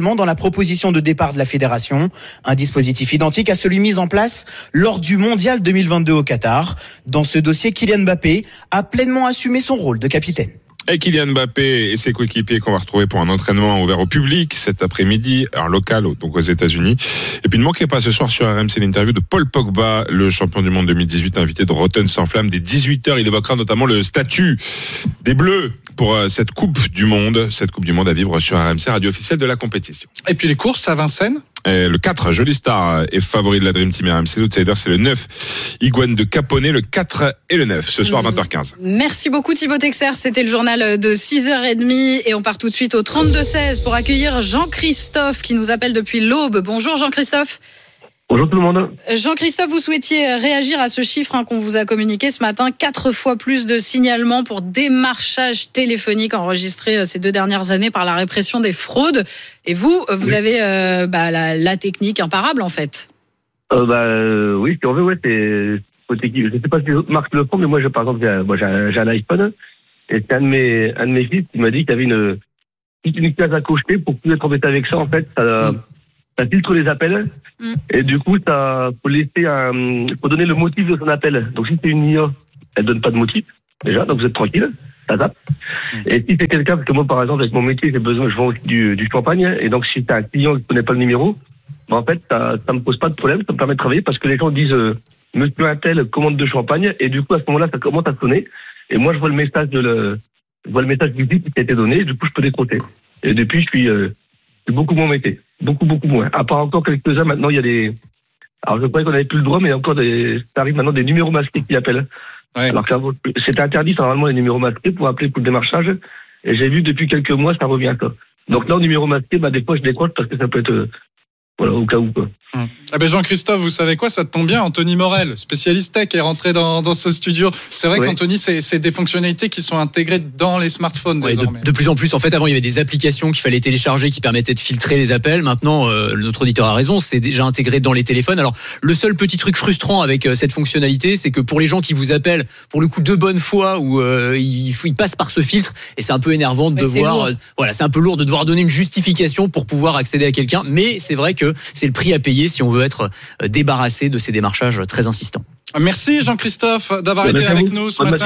également dans la proposition de départ de la fédération. Un dispositif identique à celui mis en place lors du mondial deux mille vingt-deux au Qatar. Dans ce dossier, Kylian Mbappé a pleinement assumé son rôle de capitaine. Et Kylian Mbappé et ses coéquipiers qu'on va retrouver pour un entraînement ouvert au public cet après-midi, heure locale, donc aux États-Unis. Et puis ne manquez pas ce soir sur R M C l'interview de Paul Pogba, le champion du monde deux mille dix-huit, invité de Rotten sans flamme dès dix-huit heures. Il évoquera notamment le statut des Bleus pour cette Coupe du Monde, cette Coupe du Monde à vivre sur R M C, radio officielle de la compétition. Et puis les courses à Vincennes. Et le quatre, Jolie Star est favori de la Dream Team R M C. L'outsider, c'est le neuf, Iguane de Caponnet, le quatre et le neuf, ce soir vingt heures quinze. Merci beaucoup Thibaut Texer, c'était le journal de six heures trente et on part tout de suite au trente-deux seize pour accueillir Jean-Christophe qui nous appelle depuis l'Aube. Bonjour Jean-Christophe. Bonjour tout le monde. Jean-Christophe, vous souhaitiez réagir à ce chiffre hein, qu'on vous a communiqué ce matin, quatre fois plus de signalements pour démarchage téléphonique enregistrés ces deux dernières années par la répression des fraudes. Et vous, vous oui. avez euh, bah, la, la technique imparable en fait. Euh, bah, euh, oui, si on veut, ouais, c'est... Je ne sais pas si les autres marques le font, mais moi, je, par exemple, j'ai, moi, j'ai, un, j'ai un iPhone et c'est un de mes, un de mes fils qui m'a dit qu'il y avait une, une case à cocher pour plus être embêté avec ça. En fait, ça, mm. ça filtre les appels mm. et du coup, ça faut laisser un, faut donner le motif de son appel. Donc, si c'est une I A, elle donne pas de motif déjà, donc vous êtes tranquille, ça tape. Mm. Et si c'est quelqu'un, parce que moi, par exemple, avec mon métier, j'ai besoin, je vends aussi du, du champagne, et donc si c'est un client qui ne connaît pas le numéro, ben, en fait, ça, ça me pose pas de problème, ça me permet de travailler parce que les gens disent euh, Monsieur Intel, commande de champagne, et du coup, à ce moment-là, ça commence à sonner. Et moi, je vois le message de le, je vois le message du site qui a été donné, et du coup, je peux décrocher. Et depuis, je suis, euh, je suis beaucoup moins embêté. Beaucoup, beaucoup moins. À part encore quelques-uns, maintenant, il y a des, alors je croyais qu'on n'avait plus le droit, mais il y a encore des, ça arrive maintenant des numéros masqués qui appellent. Ouais. Alors que c'était interdit, normalement, les numéros masqués pour appeler pour le démarchage. Et j'ai vu depuis quelques mois, ça revient, quoi. Donc là, au numéro masqué, bah, des fois, je décroche parce que ça peut être, euh, voilà, au cas où, quoi. Hum. Ah ben Jean-Christophe, vous savez quoi, ça tombe bien, Anthony Morel, spécialiste tech, est rentré dans, dans ce studio. C'est vrai oui. qu'Anthony, c'est, c'est des fonctionnalités qui sont intégrées dans les smartphones ouais, désormais. De, de plus en plus, en fait, avant il y avait des applications qu'il fallait télécharger qui permettaient de filtrer les appels. Maintenant, euh, notre auditeur a raison, c'est déjà intégré dans les téléphones. Alors, le seul petit truc frustrant avec euh, cette fonctionnalité, c'est que pour les gens qui vous appellent, pour le coup de bonne foi, où euh, ils, ils passent par ce filtre, et c'est un peu énervant de ouais, devoir, euh, voilà, c'est un peu lourd de devoir donner une justification pour pouvoir accéder à quelqu'un. Mais c'est vrai que c'est le prix à payer si on veut être débarrassé de ces démarchages très insistants. Merci Jean-Christophe d'avoir été avec nous ce matin,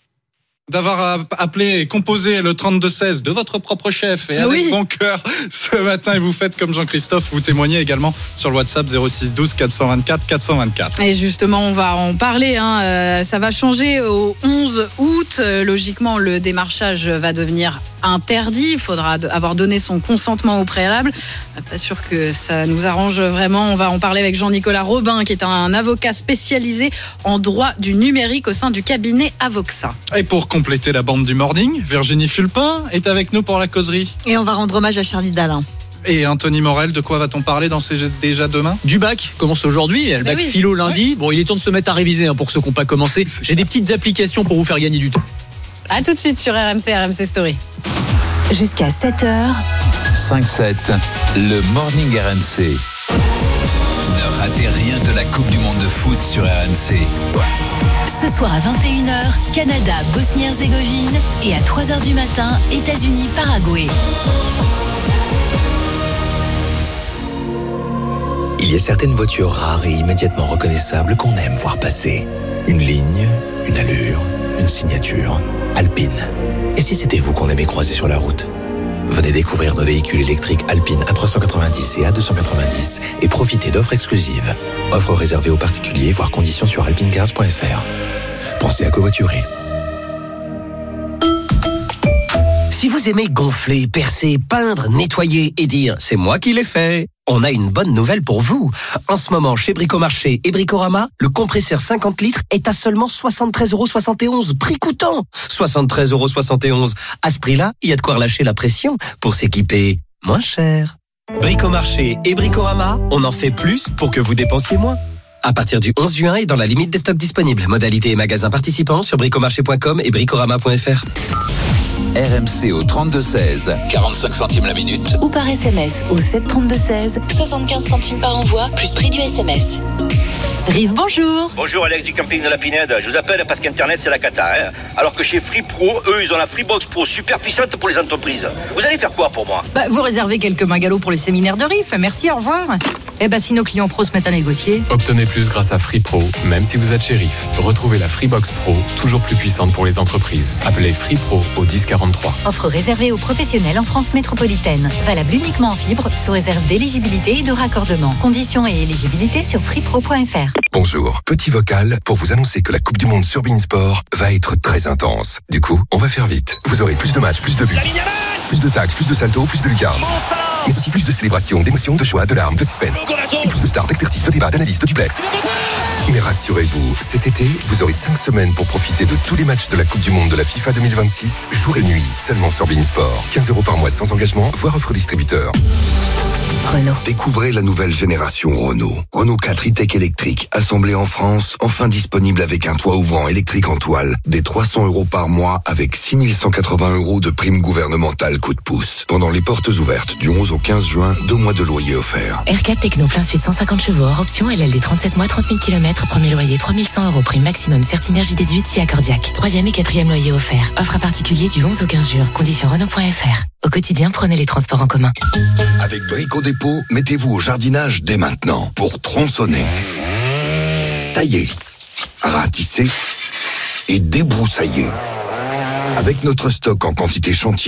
d'avoir appelé et composé le trente-deux seize de votre propre chef et avec oui. bon cœur ce matin. Et vous faites comme Jean-Christophe, vous témoignez également sur le WhatsApp zéro six douze quatre cent vingt-quatre quatre cent vingt-quatre. Et justement, on va en parler. Hein. Euh, ça va changer au onze août. Euh, logiquement, le démarchage va devenir interdit. Il faudra avoir donné son consentement au préalable. Pas sûr que ça nous arrange vraiment. On va en parler avec Jean-Nicolas Robin, qui est un avocat spécialisé en droit du numérique au sein du cabinet Avoxa. Et pour compléter la bande du morning, Virginie Fulpin est avec nous pour la causerie. Et on va rendre hommage à Charlie Dalin. Et Anthony Morel, de quoi va-t-on parler dans ces déjà demain ? Du bac, commence aujourd'hui, le bac oui. philo lundi. Ouais. Bon, il est temps de se mettre à réviser hein, pour ceux qui n'ont pas commencé. C'est J'ai cher. Des petites applications pour vous faire gagner du temps. A tout de suite sur R M C, R M C Story. Jusqu'à sept heures. cinq sept, le morning R M C. Ne ratez rien de la Coupe du Monde de foot sur R M C. Ce soir à vingt et une heures, Canada, Bosnie-Herzégovine et à trois heures du matin, États-Unis, Paraguay. Il y a certaines voitures rares et immédiatement reconnaissables qu'on aime voir passer. Une ligne, une allure, une signature. Alpine. Et si c'était vous qu'on aimait croiser sur la route ? Venez découvrir nos véhicules électriques Alpine A trois cent quatre-vingt-dix et A deux cent quatre-vingt-dix et profitez d'offres exclusives. Offres réservées aux particuliers, voire conditions sur alpinecars point f r. Pensez à covoiturer. Si vous aimez gonfler, percer, peindre, nettoyer et dire « c'est moi qui l'ai fait », on a une bonne nouvelle pour vous. En ce moment, chez Bricomarché et Bricorama, le compresseur cinquante litres est à seulement soixante-treize euros soixante et onze, prix coûtant. soixante-treize euros soixante et onze. À ce prix-là, il y a de quoi relâcher la pression pour s'équiper moins cher. Bricomarché et Bricorama, on en fait plus pour que vous dépensiez moins. À partir du onze juin et dans la limite des stocks disponibles. Modalités et magasins participants sur bricomarché point com et bricorama point f r. R M C au trente-deux seize, quarante-cinq centimes la minute. Ou par S M S au sept trente-deux seize, soixante-quinze centimes par envoi, plus prix du S M S. Rive, bonjour. Bonjour Alex du camping de la Pinède. Je vous appelle parce qu'Internet c'est la cata. Hein. Alors que chez Free Pro, eux ils ont la Freebox Pro super puissante pour les entreprises. Vous allez faire quoi pour moi? Bah, vous réservez quelques bungalows pour le séminaire de Rive. Merci, au revoir. Eh ben si nos clients pros se mettent à négocier. Obtenez plus grâce à Free Pro, même si vous êtes chez Rive. Retrouvez la Freebox Pro, toujours plus puissante pour les entreprises. Appelez Free Pro au dix quarante-trois. Offre réservée aux professionnels en France métropolitaine. Valable uniquement en fibre, sous réserve d'éligibilité et de raccordement. Conditions et éligibilité sur freepro point f r. Bonjour, petit vocal pour vous annoncer que la Coupe du Monde sur beIN Sport va être très intense. Du coup, on va faire vite. Vous aurez plus de matchs, plus de buts, plus de tacs, plus de saltos, plus de lucarnes. Mais aussi plus de célébrations, d'émotions, de joie, de larmes, de suspense. Et plus de stars, d'expertise, de débats, d'analyse, de duplex. Mais rassurez-vous, cet été, vous aurez cinq semaines pour profiter de tous les matchs de la Coupe du Monde de la FIFA deux mille vingt-six, jour et nuit, seulement sur beIN Sport. quinze euros par mois sans engagement, voire offre distributeur. Renault. Découvrez la nouvelle génération Renault. Renault quatre e-tech électrique, assemblé en France, enfin disponible avec un toit ouvrant électrique en toile, des trois cents euros par mois avec six mille cent quatre-vingts euros de prime gouvernementale coup de pouce. Pendant les portes ouvertes du onze au quinze juin, deux mois de loyer offert. R quatre Techno plein suite cent cinquante chevaux hors option, L L D trente-sept mois, trente mille kilomètres, premier loyer trois mille cent euros, prime maximum Certinergie déduite si accordiaque. Troisième et quatrième loyer offert. Offre à particulier du onze au quinze juin. Conditions Renault point f r. Au quotidien, prenez les transports en commun. Avec Brico Dépôt, mettez-vous au jardinage dès maintenant pour tronçonner, tailler, ratisser et débroussailler. Avec notre stock en quantité chantier,